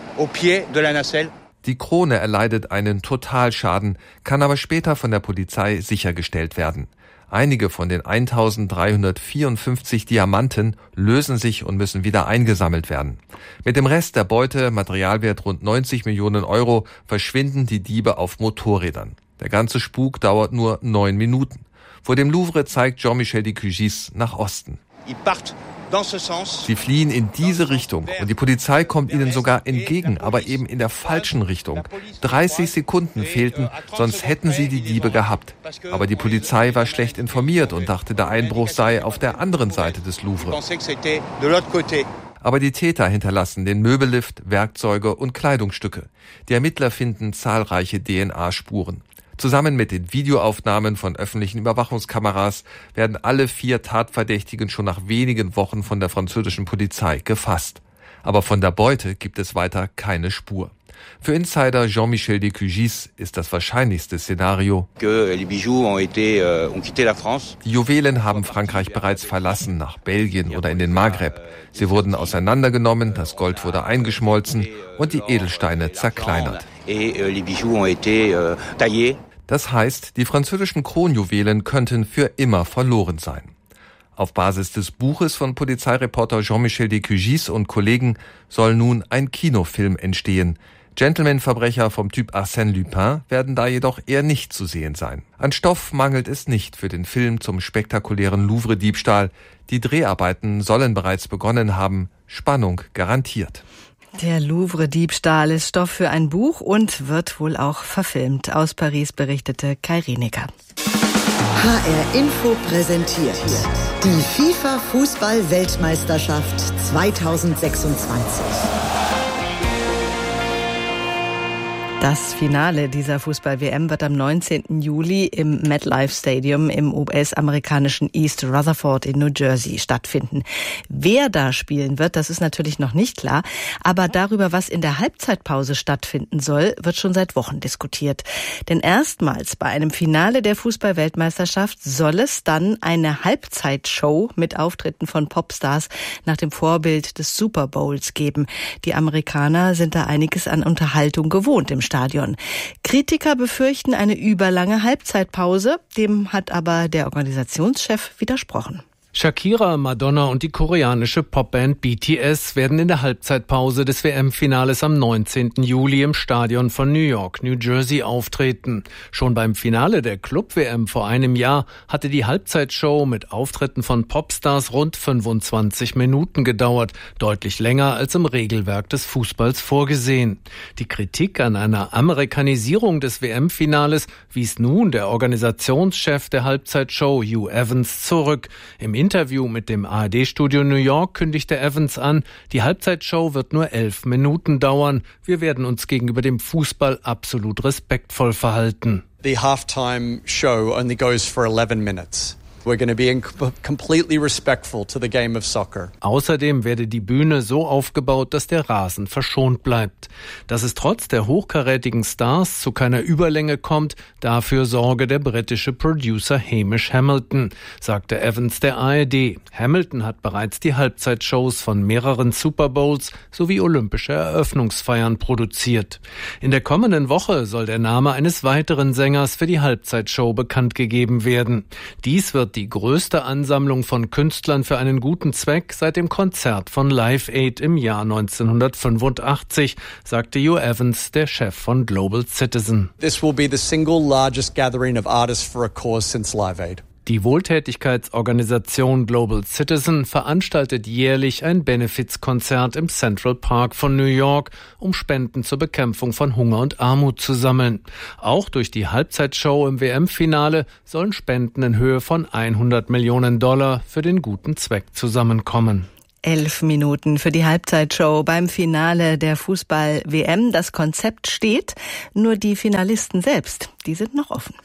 Die Krone erleidet einen Totalschaden, kann aber später von der Polizei sichergestellt werden. Einige von den eintausenddreihundertvierundfünfzig Diamanten lösen sich und müssen wieder eingesammelt werden. Mit dem Rest der Beute, Materialwert rund neunzig Millionen Euro, verschwinden die Diebe auf Motorrädern. Der ganze Spuk dauert nur neun Minuten. Vor dem Louvre zeigt Jean-Michel de Cugis nach Osten. Sie fliehen in diese Richtung und die Polizei kommt ihnen sogar entgegen, aber eben in der falschen Richtung. dreißig Sekunden fehlten, sonst hätten sie die Diebe gehabt. Aber die Polizei war schlecht informiert und dachte, der Einbruch sei auf der anderen Seite des Louvre. Aber die Täter hinterlassen den Möbellift, Werkzeuge und Kleidungsstücke. Die Ermittler finden zahlreiche D N A-Spuren. Zusammen mit den Videoaufnahmen von öffentlichen Überwachungskameras werden alle vier Tatverdächtigen schon nach wenigen Wochen von der französischen Polizei gefasst. Aber von der Beute gibt es weiter keine Spur. Für Insider Jean-Michel de Cugis ist das wahrscheinlichste Szenario: Die Juwelen haben Frankreich bereits verlassen, nach Belgien oder in den Maghreb. Sie wurden auseinandergenommen, das Gold wurde eingeschmolzen und die Edelsteine zerkleinert. Das heißt, die französischen Kronjuwelen könnten für immer verloren sein. Auf Basis des Buches von Polizeireporter Jean-Michel de Cugis und Kollegen soll nun ein Kinofilm entstehen. Gentleman-Verbrecher vom Typ Arsène Lupin werden da jedoch eher nicht zu sehen sein. An Stoff mangelt es nicht für den Film zum spektakulären Louvre-Diebstahl. Die Dreharbeiten sollen bereits begonnen haben. Spannung garantiert. Der Louvre-Diebstahl ist Stoff für ein Buch und wird wohl auch verfilmt. Aus Paris berichtete Kai Rienecker. H R Info präsentiert die FIFA-Fußball-Weltmeisterschaft zweitausendsechsundzwanzig. Das Finale dieser Fußball-W M wird am neunzehnten Juli im MetLife Stadium im U S-amerikanischen East Rutherford in New Jersey stattfinden. Wer da spielen wird, das ist natürlich noch nicht klar. Aber darüber, was in der Halbzeitpause stattfinden soll, wird schon seit Wochen diskutiert. Denn erstmals bei einem Finale der Fußball-Weltmeisterschaft soll es dann eine Halbzeitshow mit Auftritten von Popstars nach dem Vorbild des Super Bowls geben. Die Amerikaner sind da einiges an Unterhaltung gewohnt im Stadion. Kritiker befürchten eine überlange Halbzeitpause, dem hat aber der Organisationschef widersprochen. Shakira, Madonna und die koreanische Popband B T S werden in der Halbzeitpause des W M-Finales am neunzehnten Juli im Stadion von New York, New Jersey auftreten. Schon beim Finale der Club-W M vor einem Jahr hatte die Halbzeitshow mit Auftritten von Popstars rund fünfundzwanzig Minuten gedauert, deutlich länger als im Regelwerk des Fußballs vorgesehen. Die Kritik an einer Amerikanisierung des W M-Finales wies nun der Organisationschef der Halbzeitshow, Hugh Evans, zurück. Im Interview mit dem A R D-Studio New York kündigte Evans an, die Halbzeitshow wird nur elf Minuten dauern. Wir werden uns gegenüber dem Fußball absolut respektvoll verhalten. The halftime show only goes for eleven minutes. We're going to be completely respectful to the game of soccer. Außerdem werde die Bühne so aufgebaut, dass der Rasen verschont bleibt. Dass es trotz der hochkarätigen Stars zu keiner Überlänge kommt, dafür sorge der britische Producer Hamish Hamilton, sagte Evans der A R D. Hamilton hat bereits die Halbzeitshows von mehreren Super Bowls sowie olympische Eröffnungsfeiern produziert. In der kommenden Woche soll der Name eines weiteren Sängers für die Halbzeitshow bekannt gegeben werden. Dies wird die größte Ansammlung von Künstlern für einen guten Zweck seit dem Konzert von Live Aid im Jahr neunzehnhundertfünfundachtzig, sagte Hugh Evans, der Chef von Global Citizen. This will be the single largest gathering of artists for a cause since Live Aid. Die Wohltätigkeitsorganisation Global Citizen veranstaltet jährlich ein Benefizkonzert im Central Park von New York, um Spenden zur Bekämpfung von Hunger und Armut zu sammeln. Auch durch die Halbzeitshow im W M-Finale sollen Spenden in Höhe von hundert Millionen Dollar für den guten Zweck zusammenkommen. Elf Minuten für die Halbzeitshow beim Finale der Fußball-W M. Das Konzept steht, nur die Finalisten selbst, die sind noch offen.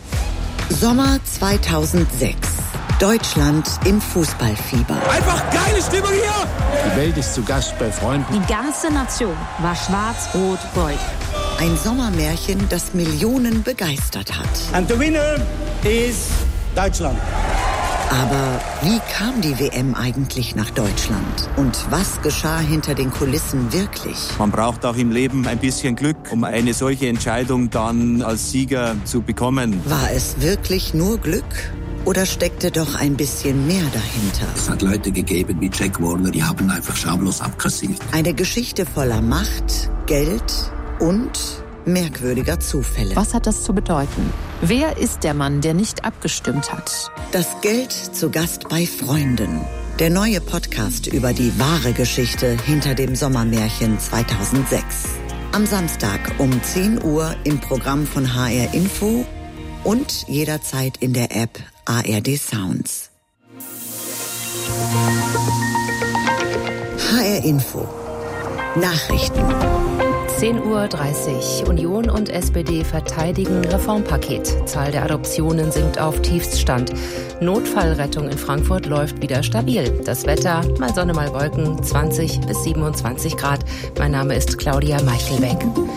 Sommer zweitausendsechs. Deutschland im Fußballfieber. Einfach geile Stimmung hier! Die Welt ist zu Gast bei Freunden. Die ganze Nation war schwarz-rot-gold. Ein Sommermärchen, das Millionen begeistert hat. And the winner is Deutschland. Aber wie kam die W M eigentlich nach Deutschland? Und was geschah hinter den Kulissen wirklich? Man braucht auch im Leben ein bisschen Glück, um eine solche Entscheidung dann als Sieger zu bekommen. War es wirklich nur Glück? Oder steckte doch ein bisschen mehr dahinter? Es hat Leute gegeben wie Jack Warner, die haben einfach schamlos abkassiert. Eine Geschichte voller Macht, Geld und merkwürdiger Zufälle. Was hat das zu bedeuten? Wer ist der Mann, der nicht abgestimmt hat? Das Geld zu Gast bei Freunden. Der neue Podcast über die wahre Geschichte hinter dem Sommermärchen zweitausendsechs. Am Samstag um zehn Uhr im Programm von H R Info und jederzeit in der App A R D Sounds. H R Info. Nachrichten. zehn Uhr dreißig. Union und S P D verteidigen Reformpaket. Zahl der Adoptionen sinkt auf Tiefststand. Notfallrettung in Frankfurt läuft wieder stabil. Das Wetter, mal Sonne, mal Wolken, zwanzig bis siebenundzwanzig Grad. Mein Name ist Claudia Meichelbeck.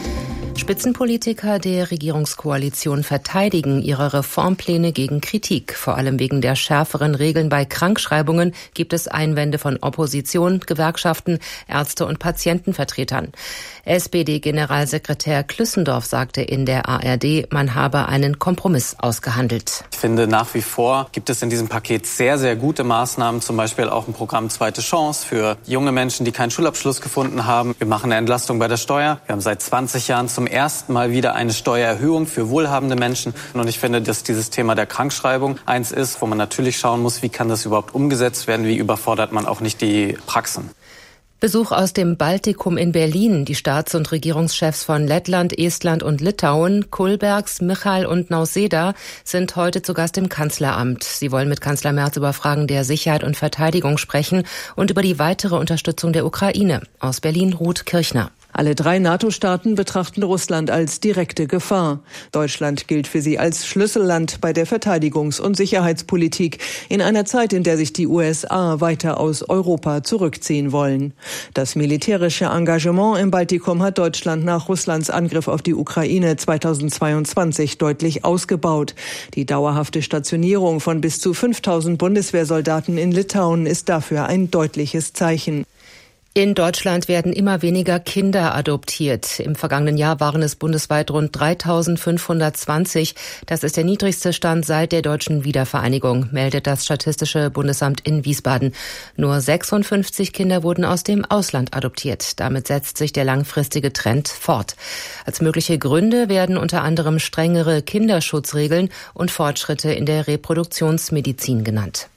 Spitzenpolitiker der Regierungskoalition verteidigen ihre Reformpläne gegen Kritik. Vor allem wegen der schärferen Regeln bei Krankschreibungen gibt es Einwände von Opposition, Gewerkschaften, Ärzte und Patientenvertretern. S P D-Generalsekretär Klüssendorf sagte in der A R D, man habe einen Kompromiss ausgehandelt. Ich finde, nach wie vor gibt es in diesem Paket sehr, sehr gute Maßnahmen, zum Beispiel auch ein Programm Zweite Chance für junge Menschen, die keinen Schulabschluss gefunden haben. Wir machen eine Entlastung bei der Steuer. Wir haben seit zwanzig Jahren zum ersten Mal wieder eine Steuererhöhung für wohlhabende Menschen. Und ich finde, dass dieses Thema der Krankschreibung eins ist, wo man natürlich schauen muss, wie kann das überhaupt umgesetzt werden, wie überfordert man auch nicht die Praxen. Besuch aus dem Baltikum in Berlin. Die Staats- und Regierungschefs von Lettland, Estland und Litauen, Kohlbergs, Michal und Nausėda, sind heute zu Gast im Kanzleramt. Sie wollen mit Kanzler Merz über Fragen der Sicherheit und Verteidigung sprechen und über die weitere Unterstützung der Ukraine. Aus Berlin Ruth Kirchner. Alle drei NATO-Staaten betrachten Russland als direkte Gefahr. Deutschland gilt für sie als Schlüsselland bei der Verteidigungs- und Sicherheitspolitik in einer Zeit, in der sich die U S A weiter aus Europa zurückziehen wollen. Das militärische Engagement im Baltikum hat Deutschland nach Russlands Angriff auf die Ukraine zweitausendzweiundzwanzig deutlich ausgebaut. Die dauerhafte Stationierung von bis zu fünftausend Bundeswehrsoldaten in Litauen ist dafür ein deutliches Zeichen. In Deutschland werden immer weniger Kinder adoptiert. Im vergangenen Jahr waren es bundesweit rund dreitausendfünfhundertzwanzig. Das ist der niedrigste Stand seit der deutschen Wiedervereinigung, meldet das Statistische Bundesamt in Wiesbaden. Nur sechsundfünfzig Kinder wurden aus dem Ausland adoptiert. Damit setzt sich der langfristige Trend fort. Als mögliche Gründe werden unter anderem strengere Kinderschutzregeln und Fortschritte in der Reproduktionsmedizin genannt.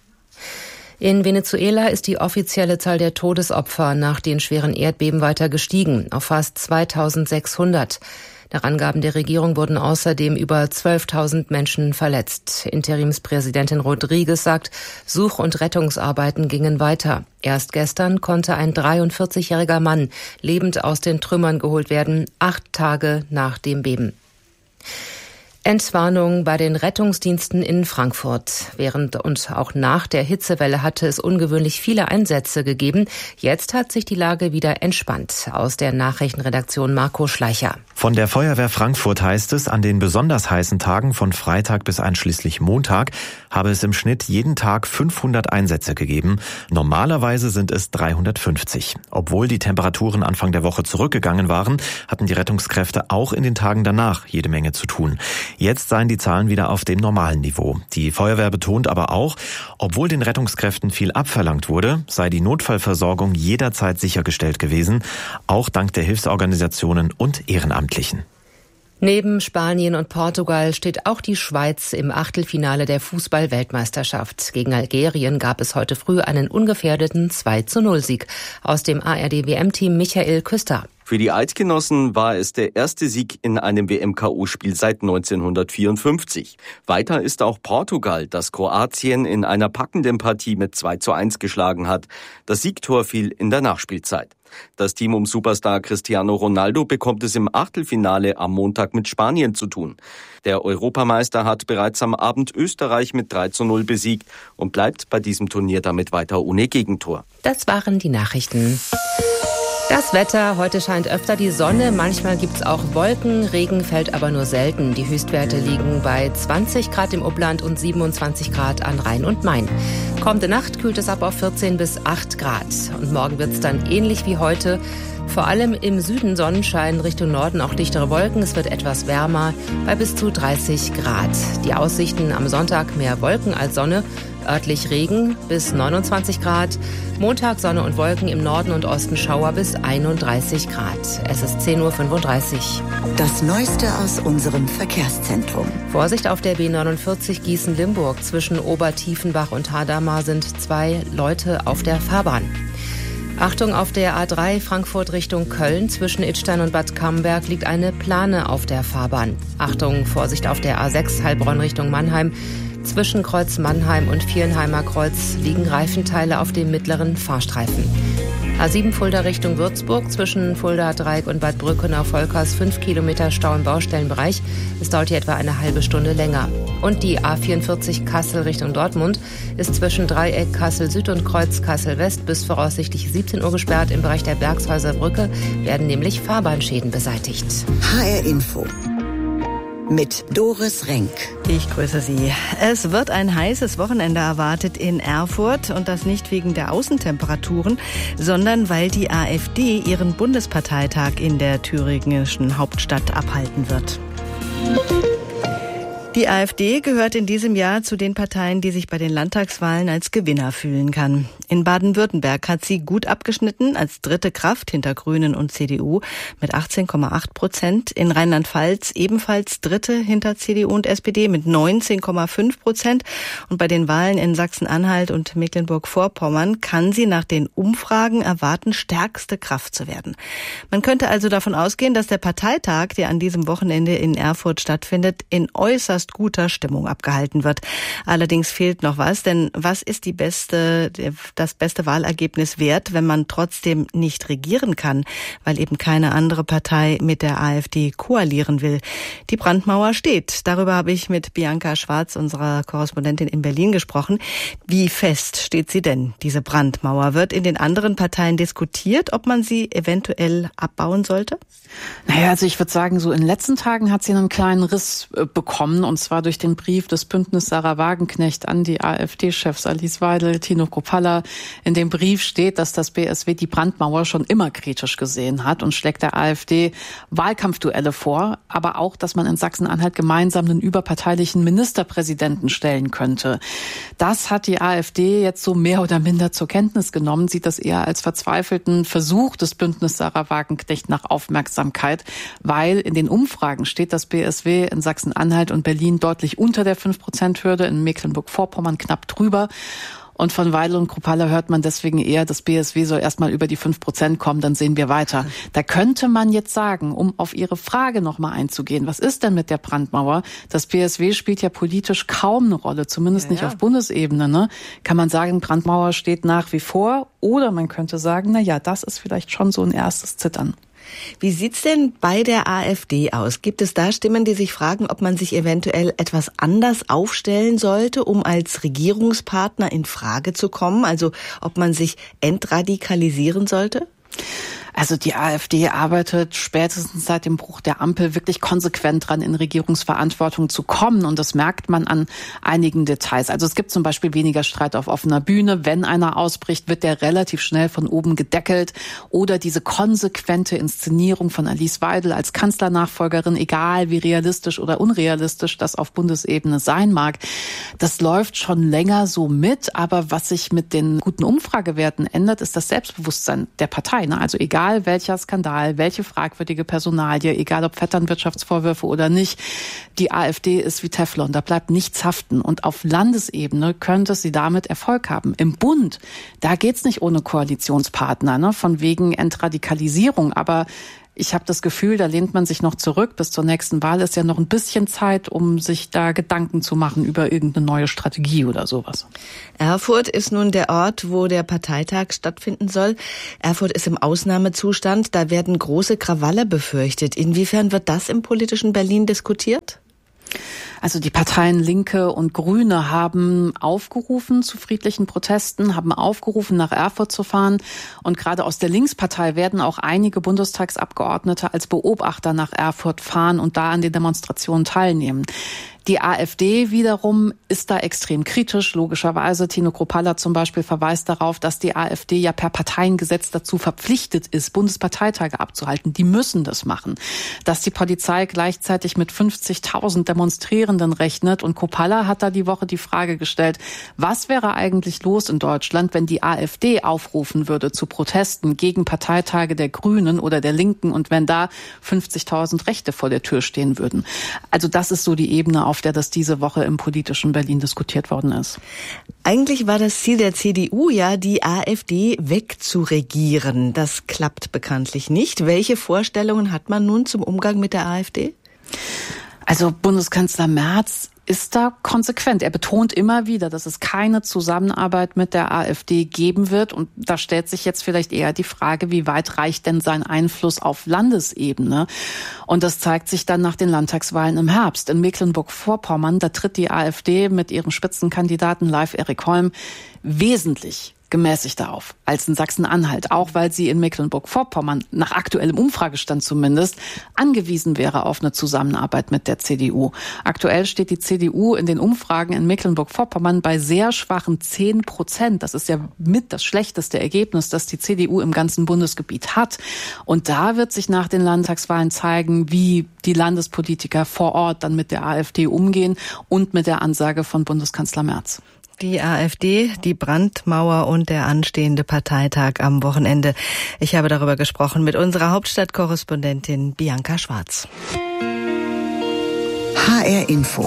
In Venezuela ist die offizielle Zahl der Todesopfer nach den schweren Erdbeben weiter gestiegen, auf fast zweitausendsechshundert. Nach Angaben der Regierung wurden außerdem über zwölftausend Menschen verletzt. Interimspräsidentin Rodriguez sagt, Such- und Rettungsarbeiten gingen weiter. Erst gestern konnte ein dreiundvierzigjähriger Mann lebend aus den Trümmern geholt werden, acht Tage nach dem Beben. Entwarnung bei den Rettungsdiensten in Frankfurt. Während und auch nach der Hitzewelle hatte es ungewöhnlich viele Einsätze gegeben. Jetzt hat sich die Lage wieder entspannt. Aus der Nachrichtenredaktion Marco Schleicher. Von der Feuerwehr Frankfurt heißt es, an den besonders heißen Tagen von Freitag bis einschließlich Montag habe es im Schnitt jeden Tag fünfhundert Einsätze gegeben. Normalerweise sind es dreihundertfünfzig. Obwohl die Temperaturen Anfang der Woche zurückgegangen waren, hatten die Rettungskräfte auch in den Tagen danach jede Menge zu tun. Jetzt seien die Zahlen wieder auf dem normalen Niveau. Die Feuerwehr betont aber auch, obwohl den Rettungskräften viel abverlangt wurde, sei die Notfallversorgung jederzeit sichergestellt gewesen, auch dank der Hilfsorganisationen und Ehrenamtlichen. Neben Spanien und Portugal steht auch die Schweiz im Achtelfinale der Fußball-Weltmeisterschaft. Gegen Algerien gab es heute früh einen ungefährdeten zwei zu null Sieg. Aus dem A R D W M-Team Michael Küster. Für die Eidgenossen war es der erste Sieg in einem W M-K O-Spiel seit neunzehnhundertvierundfünfzig. Weiter ist auch Portugal, das Kroatien in einer packenden Partie mit zwei zu eins geschlagen hat. Das Siegtor fiel in der Nachspielzeit. Das Team um Superstar Cristiano Ronaldo bekommt es im Achtelfinale am Montag mit Spanien zu tun. Der Europameister hat bereits am Abend Österreich mit drei zu null besiegt und bleibt bei diesem Turnier damit weiter ohne Gegentor. Das waren die Nachrichten. Das Wetter, heute scheint öfter die Sonne, manchmal gibt's auch Wolken, Regen fällt aber nur selten. Die Höchstwerte liegen bei zwanzig Grad im Upland und siebenundzwanzig Grad an Rhein und Main. Kommende Nacht kühlt es ab auf vierzehn bis acht Grad. Und morgen wird's dann ähnlich wie heute. Vor allem im Süden Sonnenschein, Richtung Norden auch dichtere Wolken. Es wird etwas wärmer bei bis zu dreißig Grad. Die Aussichten am Sonntag mehr Wolken als Sonne. Örtlich Regen bis neunundzwanzig Grad. Montag Sonne und Wolken, im Norden und Osten Schauer bis einunddreißig Grad. Es ist zehn Uhr fünfunddreißig. Das Neueste aus unserem Verkehrszentrum. Vorsicht auf der B neunundvierzig Gießen-Limburg. Zwischen Obertiefenbach und Hadamar sind zwei Leute auf der Fahrbahn. Achtung, auf der A drei Frankfurt Richtung Köln. Zwischen Idstein und Bad Camberg liegt eine Plane auf der Fahrbahn. Achtung, Vorsicht auf der A sechs Heilbronn Richtung Mannheim. Zwischen Kreuz Mannheim und Vierenheimer Kreuz liegen Reifenteile auf dem mittleren Fahrstreifen. A sieben Fulda Richtung Würzburg, zwischen Fulda Dreieck und Bad Brückenau-Volkers fünf Kilometer Stau im Baustellenbereich. Es dauert hier etwa eine halbe Stunde länger. Und die A vierundvierzig Kassel Richtung Dortmund ist zwischen Dreieck Kassel Süd und Kreuz Kassel West bis voraussichtlich siebzehn Uhr gesperrt. Im Bereich der Bergshäuser Brücke werden nämlich Fahrbahnschäden beseitigt. H R Info mit Doris Renk. Ich grüße Sie. Es wird ein heißes Wochenende erwartet in Erfurt und das nicht wegen der Außentemperaturen, sondern weil die AfD ihren Bundesparteitag in der thüringischen Hauptstadt abhalten wird. Die AfD gehört in diesem Jahr zu den Parteien, die sich bei den Landtagswahlen als Gewinner fühlen kann. In Baden-Württemberg hat sie gut abgeschnitten als dritte Kraft hinter Grünen und C D U mit achtzehn Komma acht Prozent. In Rheinland-Pfalz ebenfalls dritte hinter C D U und S P D mit neunzehn Komma fünf Prozent. Und bei den Wahlen in Sachsen-Anhalt und Mecklenburg-Vorpommern kann sie nach den Umfragen erwarten, stärkste Kraft zu werden. Man könnte also davon ausgehen, dass der Parteitag, der an diesem Wochenende in Erfurt stattfindet, in äußerst guter Stimmung abgehalten wird. Allerdings fehlt noch was, denn was ist die beste, das beste Wahlergebnis wert, wenn man trotzdem nicht regieren kann, weil eben keine andere Partei mit der AfD koalieren will? Die Brandmauer steht. Darüber habe ich mit Bianca Schwarz, unserer Korrespondentin in Berlin, gesprochen. Wie fest steht sie denn, diese Brandmauer? Wird in den anderen Parteien diskutiert, ob man sie eventuell abbauen sollte? Naja, also ich würde sagen, so in den letzten Tagen hat sie einen kleinen Riss äh, bekommen, und zwar durch den Brief des Bündnis Sarah Wagenknecht an die AfD-Chefs Alice Weidel, Tino Kruppalla. In dem Brief steht, dass das B S W die Brandmauer schon immer kritisch gesehen hat und schlägt der AfD Wahlkampfduelle vor, aber auch, dass man in Sachsen-Anhalt gemeinsam einen überparteilichen Ministerpräsidenten stellen könnte. Das hat die AfD jetzt so mehr oder minder zur Kenntnis genommen, sieht das eher als verzweifelten Versuch des Bündnis Sarah Wagenknecht nach Aufmerksamkeit, weil in den Umfragen steht das B S W in Sachsen-Anhalt und Berlin deutlich unter der fünf Prozent Hürde, in Mecklenburg-Vorpommern knapp drüber. Und von Weidel und Kruppalla hört man deswegen eher, das B S W soll erstmal über die fünf Prozent kommen, dann sehen wir weiter. Da könnte man jetzt sagen, um auf Ihre Frage nochmal einzugehen, was ist denn mit der Brandmauer? Das B S W spielt ja politisch kaum eine Rolle, zumindest ja, nicht ja. auf Bundesebene. Ne? Kann man sagen, Brandmauer steht nach wie vor? Oder man könnte sagen, na ja, das ist vielleicht schon so ein erstes Zittern. Wie sieht's denn bei der AfD aus? Gibt es da Stimmen, die sich fragen, ob man sich eventuell etwas anders aufstellen sollte, um als Regierungspartner in Frage zu kommen? Also ob man sich entradikalisieren sollte? Also die AfD arbeitet spätestens seit dem Bruch der Ampel wirklich konsequent dran, in Regierungsverantwortung zu kommen. Und das merkt man an einigen Details. Also es gibt zum Beispiel weniger Streit auf offener Bühne. Wenn einer ausbricht, wird der relativ schnell von oben gedeckelt. Oder diese konsequente Inszenierung von Alice Weidel als Kanzlernachfolgerin, egal wie realistisch oder unrealistisch das auf Bundesebene sein mag. Das läuft schon länger so mit. Aber was sich mit den guten Umfragewerten ändert, ist das Selbstbewusstsein der Partei. Also egal welcher Skandal, welche fragwürdige Personalie, egal ob Vetternwirtschaftsvorwürfe oder nicht, die AfD ist wie Teflon, da bleibt nichts haften. Und auf Landesebene könnte sie damit Erfolg haben. Im Bund, da geht's nicht ohne Koalitionspartner, ne, von wegen Entradikalisierung, aber ich habe das Gefühl, da lehnt man sich noch zurück. Bis zur nächsten Wahl ist ja noch ein bisschen Zeit, um sich da Gedanken zu machen über irgendeine neue Strategie oder sowas. Erfurt ist nun der Ort, wo der Parteitag stattfinden soll. Erfurt ist im Ausnahmezustand. Da werden große Krawalle befürchtet. Inwiefern wird das im politischen Berlin diskutiert? Also die Parteien Linke und Grüne haben aufgerufen zu friedlichen Protesten, haben aufgerufen, nach Erfurt zu fahren. Und gerade aus der Linkspartei werden auch einige Bundestagsabgeordnete als Beobachter nach Erfurt fahren und da an den Demonstrationen teilnehmen. Die AfD wiederum ist da extrem kritisch, logischerweise. Tino Kruppalla zum Beispiel verweist darauf, dass die AfD ja per Parteiengesetz dazu verpflichtet ist, Bundesparteitage abzuhalten. Die müssen das machen. Dass die Polizei gleichzeitig mit fünfzigtausend Demonstrierenden rechnet. Und Kruppalla hat da die Woche die Frage gestellt, was wäre eigentlich los in Deutschland, wenn die AfD aufrufen würde zu Protesten gegen Parteitage der Grünen oder der Linken und wenn da fünfzigtausend Rechte vor der Tür stehen würden. Also das ist so die Ebene, auf der das diese Woche im politischen Berlin diskutiert worden ist. Eigentlich war das Ziel der C D U ja, die AfD wegzuregieren. Das klappt bekanntlich nicht. Welche Vorstellungen hat man nun zum Umgang mit der AfD? Also Bundeskanzler Merz ist da konsequent. Er betont immer wieder, dass es keine Zusammenarbeit mit der AfD geben wird. Und da stellt sich jetzt vielleicht eher die Frage, wie weit reicht denn sein Einfluss auf Landesebene? Und das zeigt sich dann nach den Landtagswahlen im Herbst. In Mecklenburg-Vorpommern, da tritt die AfD mit ihrem Spitzenkandidaten Leif Erik Holm wesentlich gemäßigter auf als in Sachsen-Anhalt, auch weil sie in Mecklenburg-Vorpommern, nach aktuellem Umfragestand zumindest, angewiesen wäre auf eine Zusammenarbeit mit der C D U. Aktuell steht die C D U in den Umfragen in Mecklenburg-Vorpommern bei sehr schwachen zehn Prozent. Das ist ja mit das schlechteste Ergebnis, das die C D U im ganzen Bundesgebiet hat. Und da wird sich nach den Landtagswahlen zeigen, wie die Landespolitiker vor Ort dann mit der AfD umgehen und mit der Ansage von Bundeskanzler Merz. Die AfD, die Brandmauer und der anstehende Parteitag am Wochenende. Ich habe darüber gesprochen mit unserer Hauptstadtkorrespondentin Bianca Schwarz. H R Info.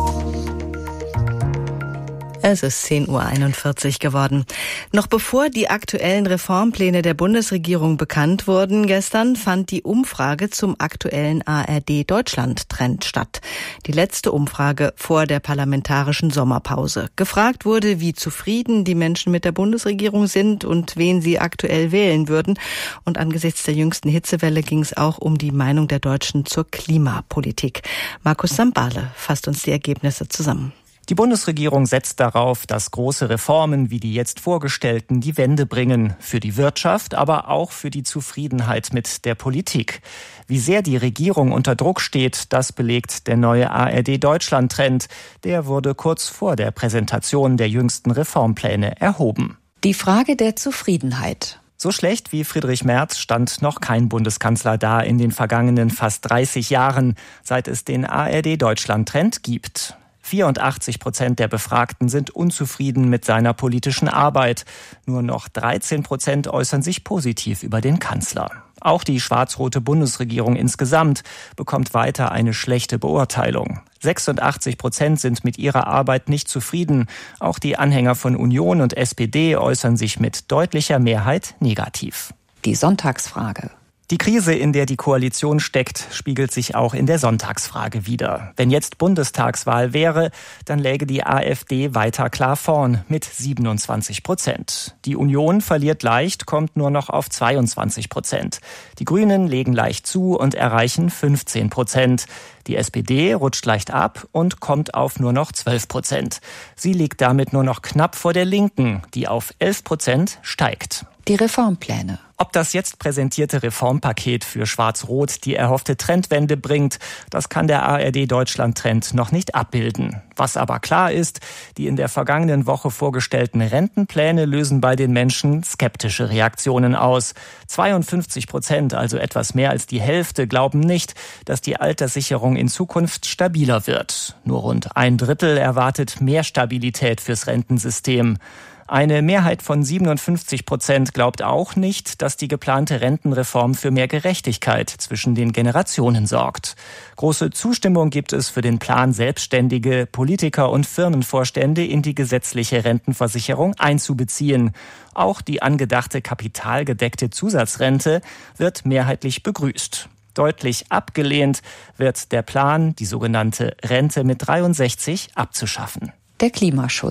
Es ist zehn Uhr einundvierzig geworden. Noch bevor die aktuellen Reformpläne der Bundesregierung bekannt wurden, gestern fand die Umfrage zum aktuellen A R D-Deutschland-Trend statt. Die letzte Umfrage vor der parlamentarischen Sommerpause. Gefragt wurde, wie zufrieden die Menschen mit der Bundesregierung sind und wen sie aktuell wählen würden. Und angesichts der jüngsten Hitzewelle ging es auch um die Meinung der Deutschen zur Klimapolitik. Markus Sambale fasst uns die Ergebnisse zusammen. Die Bundesregierung setzt darauf, dass große Reformen wie die jetzt vorgestellten die Wende bringen. Für die Wirtschaft, aber auch für die Zufriedenheit mit der Politik. Wie sehr die Regierung unter Druck steht, das belegt der neue A R D-Deutschland-Trend. Der wurde kurz vor der Präsentation der jüngsten Reformpläne erhoben. Die Frage der Zufriedenheit. So schlecht wie Friedrich Merz stand noch kein Bundeskanzler da in den vergangenen fast dreißig Jahren, seit es den A R D-Deutschland-Trend gibt. vierundachtzig Prozent der Befragten sind unzufrieden mit seiner politischen Arbeit. Nur noch dreizehn Prozent äußern sich positiv über den Kanzler. Auch die schwarz-rote Bundesregierung insgesamt bekommt weiter eine schlechte Beurteilung. sechsundachtzig Prozent sind mit ihrer Arbeit nicht zufrieden. Auch die Anhänger von Union und S P D äußern sich mit deutlicher Mehrheit negativ. Die Sonntagsfrage. Die Krise, in der die Koalition steckt, spiegelt sich auch in der Sonntagsfrage wider. Wenn jetzt Bundestagswahl wäre, dann läge die AfD weiter klar vorn mit siebenundzwanzig Prozent. Die Union verliert leicht, kommt nur noch auf zweiundzwanzig Prozent. Die Grünen legen leicht zu und erreichen fünfzehn Prozent. Die S P D rutscht leicht ab und kommt auf nur noch zwölf Prozent. Sie liegt damit nur noch knapp vor der Linken, die auf elf Prozent steigt. Die Reformpläne. Ob das jetzt präsentierte Reformpaket für Schwarz-Rot die erhoffte Trendwende bringt, das kann der A R D-Deutschland-Trend noch nicht abbilden. Was aber klar ist, die in der vergangenen Woche vorgestellten Rentenpläne lösen bei den Menschen skeptische Reaktionen aus. zweiundfünfzig Prozent, also etwas mehr als die Hälfte, glauben nicht, dass die Alterssicherung in Zukunft stabiler wird. Nur rund ein Drittel erwartet mehr Stabilität fürs Rentensystem. Eine Mehrheit von siebenundfünfzig Prozent glaubt auch nicht, dass die geplante Rentenreform für mehr Gerechtigkeit zwischen den Generationen sorgt. Große Zustimmung gibt es für den Plan, Selbstständige, Politiker und Firmenvorstände in die gesetzliche Rentenversicherung einzubeziehen. Auch die angedachte kapitalgedeckte Zusatzrente wird mehrheitlich begrüßt. Deutlich abgelehnt wird der Plan, die sogenannte Rente mit dreiundsechzig abzuschaffen. Der Klimaschutz.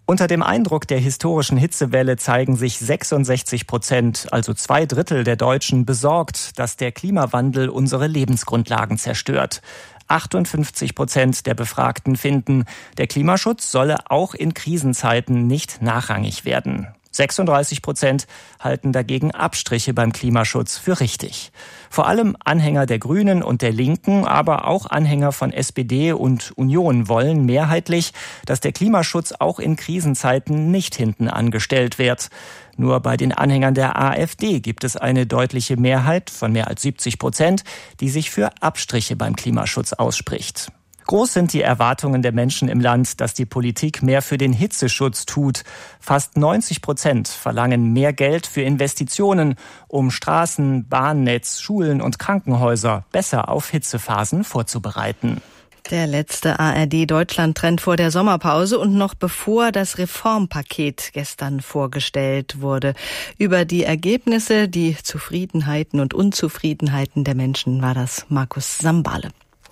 Unter dem Eindruck der historischen Hitzewelle zeigen sich sechsundsechzig Prozent, also zwei Drittel der Deutschen, besorgt, dass der Klimawandel unsere Lebensgrundlagen zerstört. achtundfünfzig Prozent der Befragten finden, der Klimaschutz solle auch in Krisenzeiten nicht nachrangig werden. sechsunddreißig Prozent halten dagegen Abstriche beim Klimaschutz für richtig. Vor allem Anhänger der Grünen und der Linken, aber auch Anhänger von S P D und Union wollen mehrheitlich, dass der Klimaschutz auch in Krisenzeiten nicht hinten angestellt wird. Nur bei den Anhängern der AfD gibt es eine deutliche Mehrheit von mehr als siebzig Prozent, die sich für Abstriche beim Klimaschutz ausspricht. Groß sind die Erwartungen der Menschen im Land, dass die Politik mehr für den Hitzeschutz tut. Fast neunzig Prozent verlangen mehr Geld für Investitionen, um Straßen, Bahnnetz, Schulen und Krankenhäuser besser auf Hitzephasen vorzubereiten. Der letzte A R D-Deutschland-Trend vor der Sommerpause und noch bevor das Reformpaket gestern vorgestellt wurde. Über die Ergebnisse, die Zufriedenheiten und Unzufriedenheiten der Menschen war das Markus Sambale.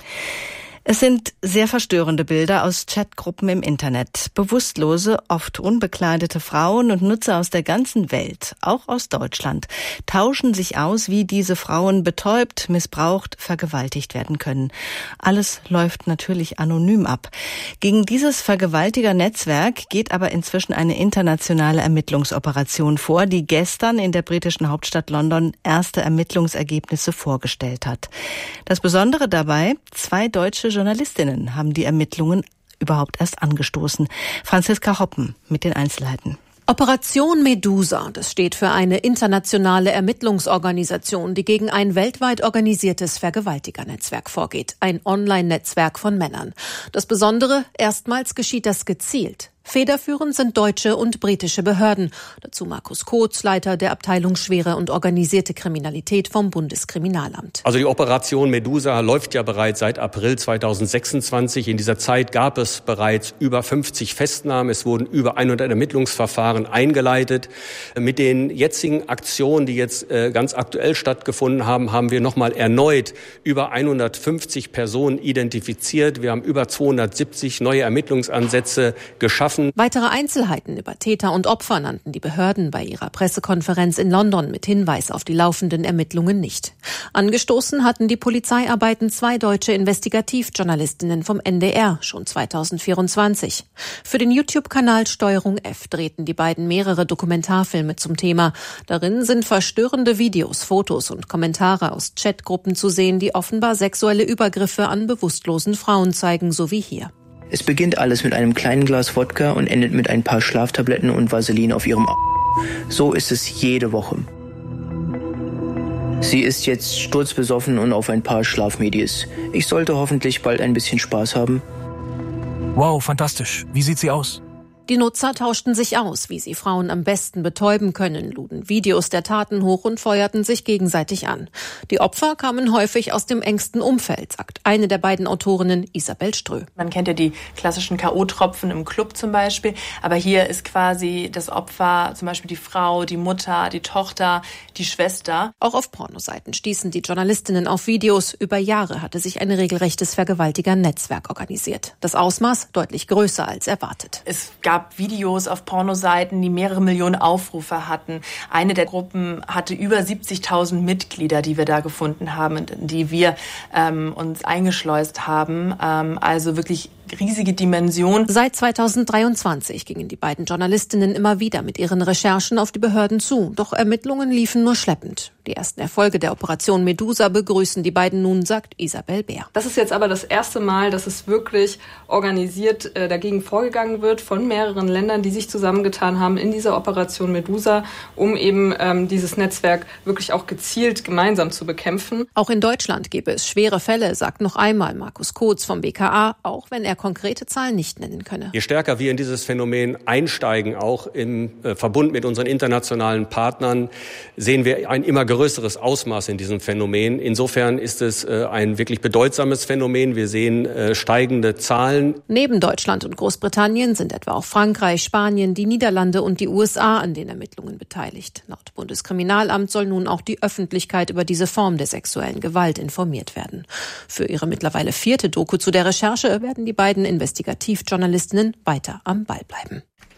Es sind sehr verstörende Bilder aus Chatgruppen im Internet. Bewusstlose, oft unbekleidete Frauen und Nutzer aus der ganzen Welt, auch aus Deutschland, tauschen sich aus, wie diese Frauen betäubt, missbraucht, vergewaltigt werden können. Alles läuft natürlich anonym ab. Gegen dieses Vergewaltiger-Netzwerk geht aber inzwischen eine internationale Ermittlungsoperation vor, die gestern in der britischen Hauptstadt London erste Ermittlungsergebnisse vorgestellt hat. Das Besondere dabei, zwei deutsche Journalistinnen haben die Ermittlungen überhaupt erst angestoßen. Franziska Hoppen mit den Einzelheiten. Operation Medusa, das steht für eine internationale Ermittlungsorganisation, die gegen ein weltweit organisiertes Vergewaltigernetzwerk vorgeht. Ein Online-Netzwerk von Männern. Das Besondere, erstmals geschieht das gezielt. Federführend sind deutsche und britische Behörden. Dazu Markus Kotz, Leiter der Abteilung Schwere und organisierte Kriminalität vom Bundeskriminalamt. Also die Operation Medusa läuft ja bereits seit April zweitausendsechsundzwanzig. In dieser Zeit gab es bereits über fünfzig Festnahmen. Es wurden über hundert Ermittlungsverfahren eingeleitet. Mit den jetzigen Aktionen, die jetzt ganz aktuell stattgefunden haben, haben wir nochmal erneut über hundertfünfzig Personen identifiziert. Wir haben über zweihundertsiebzig neue Ermittlungsansätze geschaffen. Weitere Einzelheiten über Täter und Opfer nannten die Behörden bei ihrer Pressekonferenz in London mit Hinweis auf die laufenden Ermittlungen nicht. Angestoßen hatten die Polizeiarbeiten zwei deutsche Investigativjournalistinnen vom N D R schon zweitausendvierundzwanzig. Für den YouTube-Kanal Steuerung F drehten die beiden mehrere Dokumentarfilme zum Thema. Darin sind verstörende Videos, Fotos und Kommentare aus Chatgruppen zu sehen, die offenbar sexuelle Übergriffe an bewusstlosen Frauen zeigen, so wie hier. Es beginnt alles mit einem kleinen Glas Wodka und endet mit ein paar Schlaftabletten und Vaseline auf ihrem A. So ist es jede Woche. Sie ist jetzt sturzbesoffen und auf ein paar Schlafmedis. Ich sollte hoffentlich bald ein bisschen Spaß haben. Wow, fantastisch. Wie sieht sie aus? Die Nutzer tauschten sich aus, wie sie Frauen am besten betäuben können, luden Videos der Taten hoch und feuerten sich gegenseitig an. Die Opfer kamen häufig aus dem engsten Umfeld, sagt eine der beiden Autorinnen, Isabel Strö. Man kennt ja die klassischen K O-Tropfen im Club zum Beispiel, aber hier ist quasi das Opfer zum Beispiel die Frau, die Mutter, die Tochter, die Schwester. Auch auf Pornoseiten stießen die Journalistinnen auf Videos. Über Jahre hatte sich ein regelrechtes Vergewaltiger-Netzwerk organisiert. Das Ausmaß deutlich größer als erwartet. Es gab Videos auf Pornoseiten, die mehrere Millionen Aufrufe hatten. Eine der Gruppen hatte über siebzigtausend Mitglieder, die wir da gefunden haben und die wir ähm, uns eingeschleust haben. Ähm, also wirklich riesige Dimension. Seit zweitausenddreiundzwanzig gingen die beiden Journalistinnen immer wieder mit ihren Recherchen auf die Behörden zu. Doch Ermittlungen liefen nur schleppend. Die ersten Erfolge der Operation Medusa begrüßen die beiden nun, sagt Isabel Bär. Das ist jetzt aber das erste Mal, dass es wirklich organisiert äh, dagegen vorgegangen wird von mehreren Ländern, die sich zusammengetan haben in dieser Operation Medusa, um eben ähm, dieses Netzwerk wirklich auch gezielt gemeinsam zu bekämpfen. Auch in Deutschland gäbe es schwere Fälle, sagt noch einmal Markus Kotz vom B K A, auch wenn er konkrete Zahlen nicht nennen könne. Je stärker wir in dieses Phänomen einsteigen, auch im äh, Verbund mit unseren internationalen Partnern, sehen wir ein immer größeres Ausmaß in diesem Phänomen. Insofern ist es äh, ein wirklich bedeutsames Phänomen. Wir sehen äh, steigende Zahlen. Neben Deutschland und Großbritannien sind etwa auch Frankreich, Spanien, die Niederlande und die U S A an den Ermittlungen beteiligt. Laut Bundeskriminalamt soll nun auch die Öffentlichkeit über diese Form der sexuellen Gewalt informiert werden. Für ihre mittlerweile vierte Doku zu der Recherche werden die beiden Investigativjournalistinnen weiter am Ball bleiben.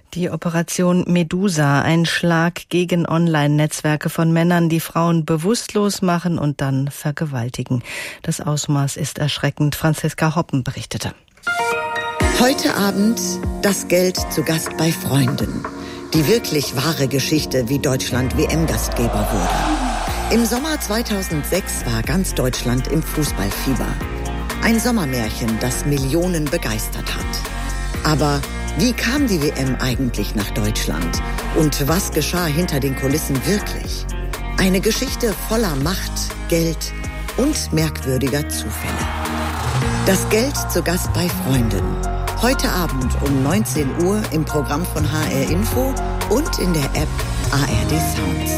Die Operation Medusa, ein Schlag gegen Online-Netzwerke von Männern, die Frauen bewusstlos machen und dann vergewaltigen. Das Ausmaß ist erschreckend. Franziska Hoppen berichtete. Heute Abend das Geld zu Gast bei Freunden. Die wirklich wahre Geschichte, wie Deutschland W M-Gastgeber wurde. Im Sommer zweitausendsechs war ganz Deutschland im Fußballfieber. Ein Sommermärchen, das Millionen begeistert hat. Aber wie kam die W M eigentlich nach Deutschland? Und was geschah hinter den Kulissen wirklich? Eine Geschichte voller Macht, Geld und merkwürdiger Zufälle. Das Geld zu Gast bei Freunden. Heute Abend um neunzehn Uhr im Programm von H R Info und in der App A R D Sounds.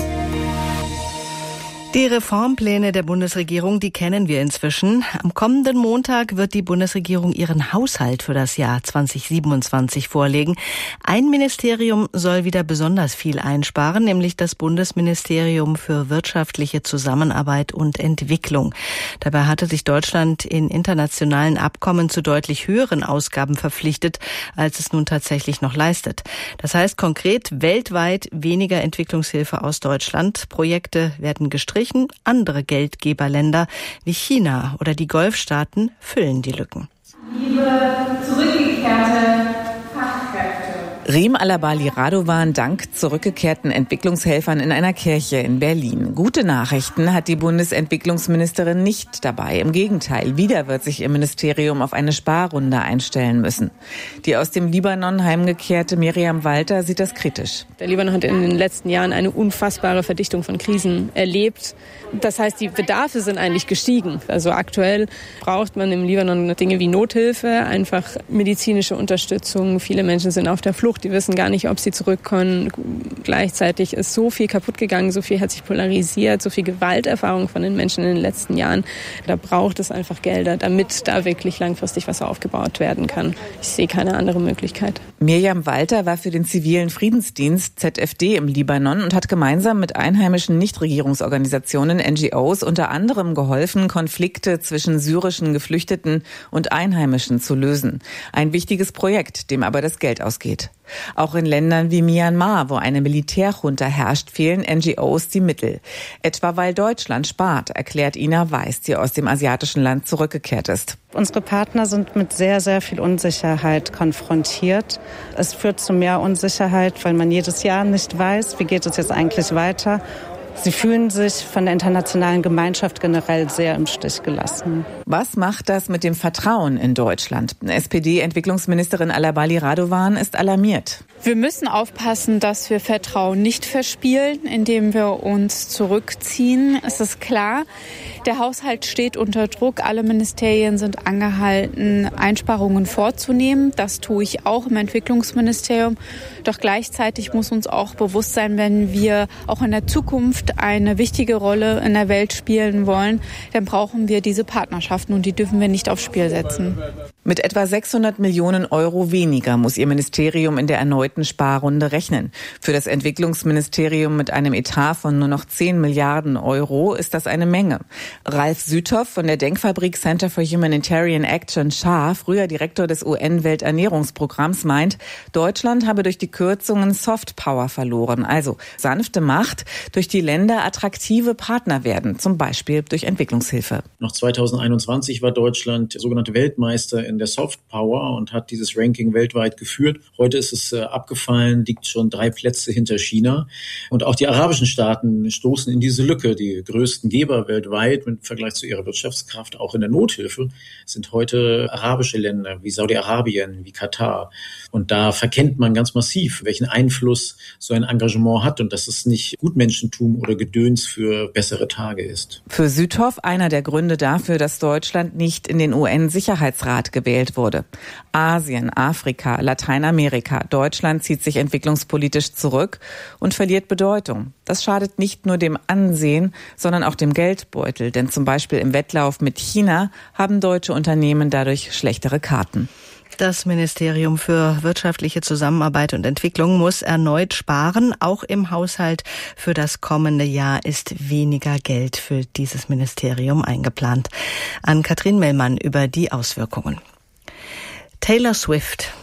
Die Reformpläne der Bundesregierung, die kennen wir inzwischen. Am kommenden Montag wird die Bundesregierung ihren Haushalt für das Jahr zweitausendsiebenundzwanzig vorlegen. Ein Ministerium soll wieder besonders viel einsparen, nämlich das Bundesministerium für wirtschaftliche Zusammenarbeit und Entwicklung. Dabei hatte sich Deutschland in internationalen Abkommen zu deutlich höheren Ausgaben verpflichtet, als es nun tatsächlich noch leistet. Das heißt konkret weltweit weniger Entwicklungshilfe aus Deutschland. Projekte werden gestrichen. Andere Geldgeberländer wie China oder die Golfstaaten füllen die Lücken. Liebe zurückgekehrte Fachkräfte. Reem Alabali Radovan dankt zurückgekehrten Entwicklungshelfern in einer Kirche in Berlin. Gute Nachrichten hat die Bundesentwicklungsministerin nicht dabei. Im Gegenteil, wieder wird sich ihr Ministerium auf eine Sparrunde einstellen müssen. Die aus dem Libanon heimgekehrte Miriam Walter sieht das kritisch. Der Libanon hat in den letzten Jahren eine unfassbare Verdichtung von Krisen erlebt. Das heißt, die Bedarfe sind eigentlich gestiegen. Also aktuell braucht man im Libanon Dinge wie Nothilfe, einfach medizinische Unterstützung. Viele Menschen sind auf der Flucht, die wissen gar nicht, ob sie zurückkommen. Gleichzeitig ist so viel kaputt gegangen, so viel hat sich polarisiert, so viel Gewalterfahrung von den Menschen in den letzten Jahren. Da braucht es einfach Gelder, damit da wirklich langfristig was aufgebaut werden kann. Ich sehe keine andere Möglichkeit. Miriam Walter war für den zivilen Friedensdienst Z F D im Libanon und hat gemeinsam mit einheimischen Nichtregierungsorganisationen N G Os unter anderem geholfen, Konflikte zwischen syrischen Geflüchteten und Einheimischen zu lösen. Ein wichtiges Projekt, dem aber das Geld ausgeht. Auch in Ländern wie Myanmar, wo eine Militärjunta herrscht, fehlen N G Os die Mittel. Etwa weil Deutschland spart, erklärt Ina Weiß, die aus dem asiatischen Land zurückgekehrt ist. Unsere Partner sind mit sehr, sehr viel Unsicherheit konfrontiert. Es führt zu mehr Unsicherheit, weil man jedes Jahr nicht weiß, wie geht es jetzt eigentlich weiter. Sie fühlen sich von der internationalen Gemeinschaft generell sehr im Stich gelassen. Was macht das mit dem Vertrauen in Deutschland? S P D-Entwicklungsministerin Alabali Radovan ist alarmiert. Wir müssen aufpassen, dass wir Vertrauen nicht verspielen, indem wir uns zurückziehen. Es ist klar, der Haushalt steht unter Druck. Alle Ministerien sind angehalten, Einsparungen vorzunehmen. Das tue ich auch im Entwicklungsministerium. Doch gleichzeitig muss uns auch bewusst sein, wenn wir auch in der Zukunft eine wichtige Rolle in der Welt spielen wollen, dann brauchen wir diese Partnerschaften und die dürfen wir nicht aufs Spiel setzen. Mit etwa sechshundert Millionen Euro weniger muss ihr Ministerium in der erneuten Sparrunde rechnen. Für das Entwicklungsministerium mit einem Etat von nur noch zehn Milliarden Euro ist das eine Menge. Ralf Süthoff von der Denkfabrik Center for Humanitarian Action Schar, früher Direktor des U N-Welternährungsprogramms, meint, Deutschland habe durch die Kürzungen Soft Power verloren, also sanfte Macht, durch die Länder attraktive Partner werden, zum Beispiel durch Entwicklungshilfe. Noch zweitausendeinundzwanzig war Deutschland sogenannte Weltmeister in der Soft Power und hat dieses Ranking weltweit geführt. Heute ist es äh, abgefallen, liegt schon drei Plätze hinter China. Und auch die arabischen Staaten stoßen in diese Lücke. Die größten Geber weltweit im Vergleich zu ihrer Wirtschaftskraft, auch in der Nothilfe, sind heute arabische Länder wie Saudi-Arabien, wie Katar. Und da verkennt man ganz massiv, welchen Einfluss so ein Engagement hat und dass es nicht Gutmenschentum oder Gedöns für bessere Tage ist. Für Süthoff einer der Gründe dafür, dass Deutschland nicht in den U N-Sicherheitsrat gewählt wurde. Asien, Afrika, Lateinamerika. Deutschland zieht sich entwicklungspolitisch zurück und verliert Bedeutung. Das schadet nicht nur dem Ansehen, sondern auch dem Geldbeutel. Denn zum Beispiel im Wettlauf mit China haben deutsche Unternehmen dadurch schlechtere Karten. Das Ministerium für wirtschaftliche Zusammenarbeit und Entwicklung muss erneut sparen. Auch im Haushalt für das kommende Jahr ist weniger Geld für dieses Ministerium eingeplant. An Katrin Mellmann über die Auswirkungen. Taylor Swift.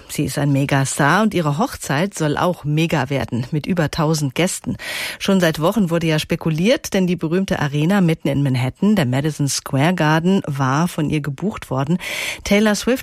Sie ist ein Megastar und ihre Hochzeit soll auch mega werden, mit über tausend Gästen. Schon seit Wochen wurde ja spekuliert, denn die berühmte Arena mitten in Manhattan, der Madison Square Garden, war von ihr gebucht worden. Taylor Swift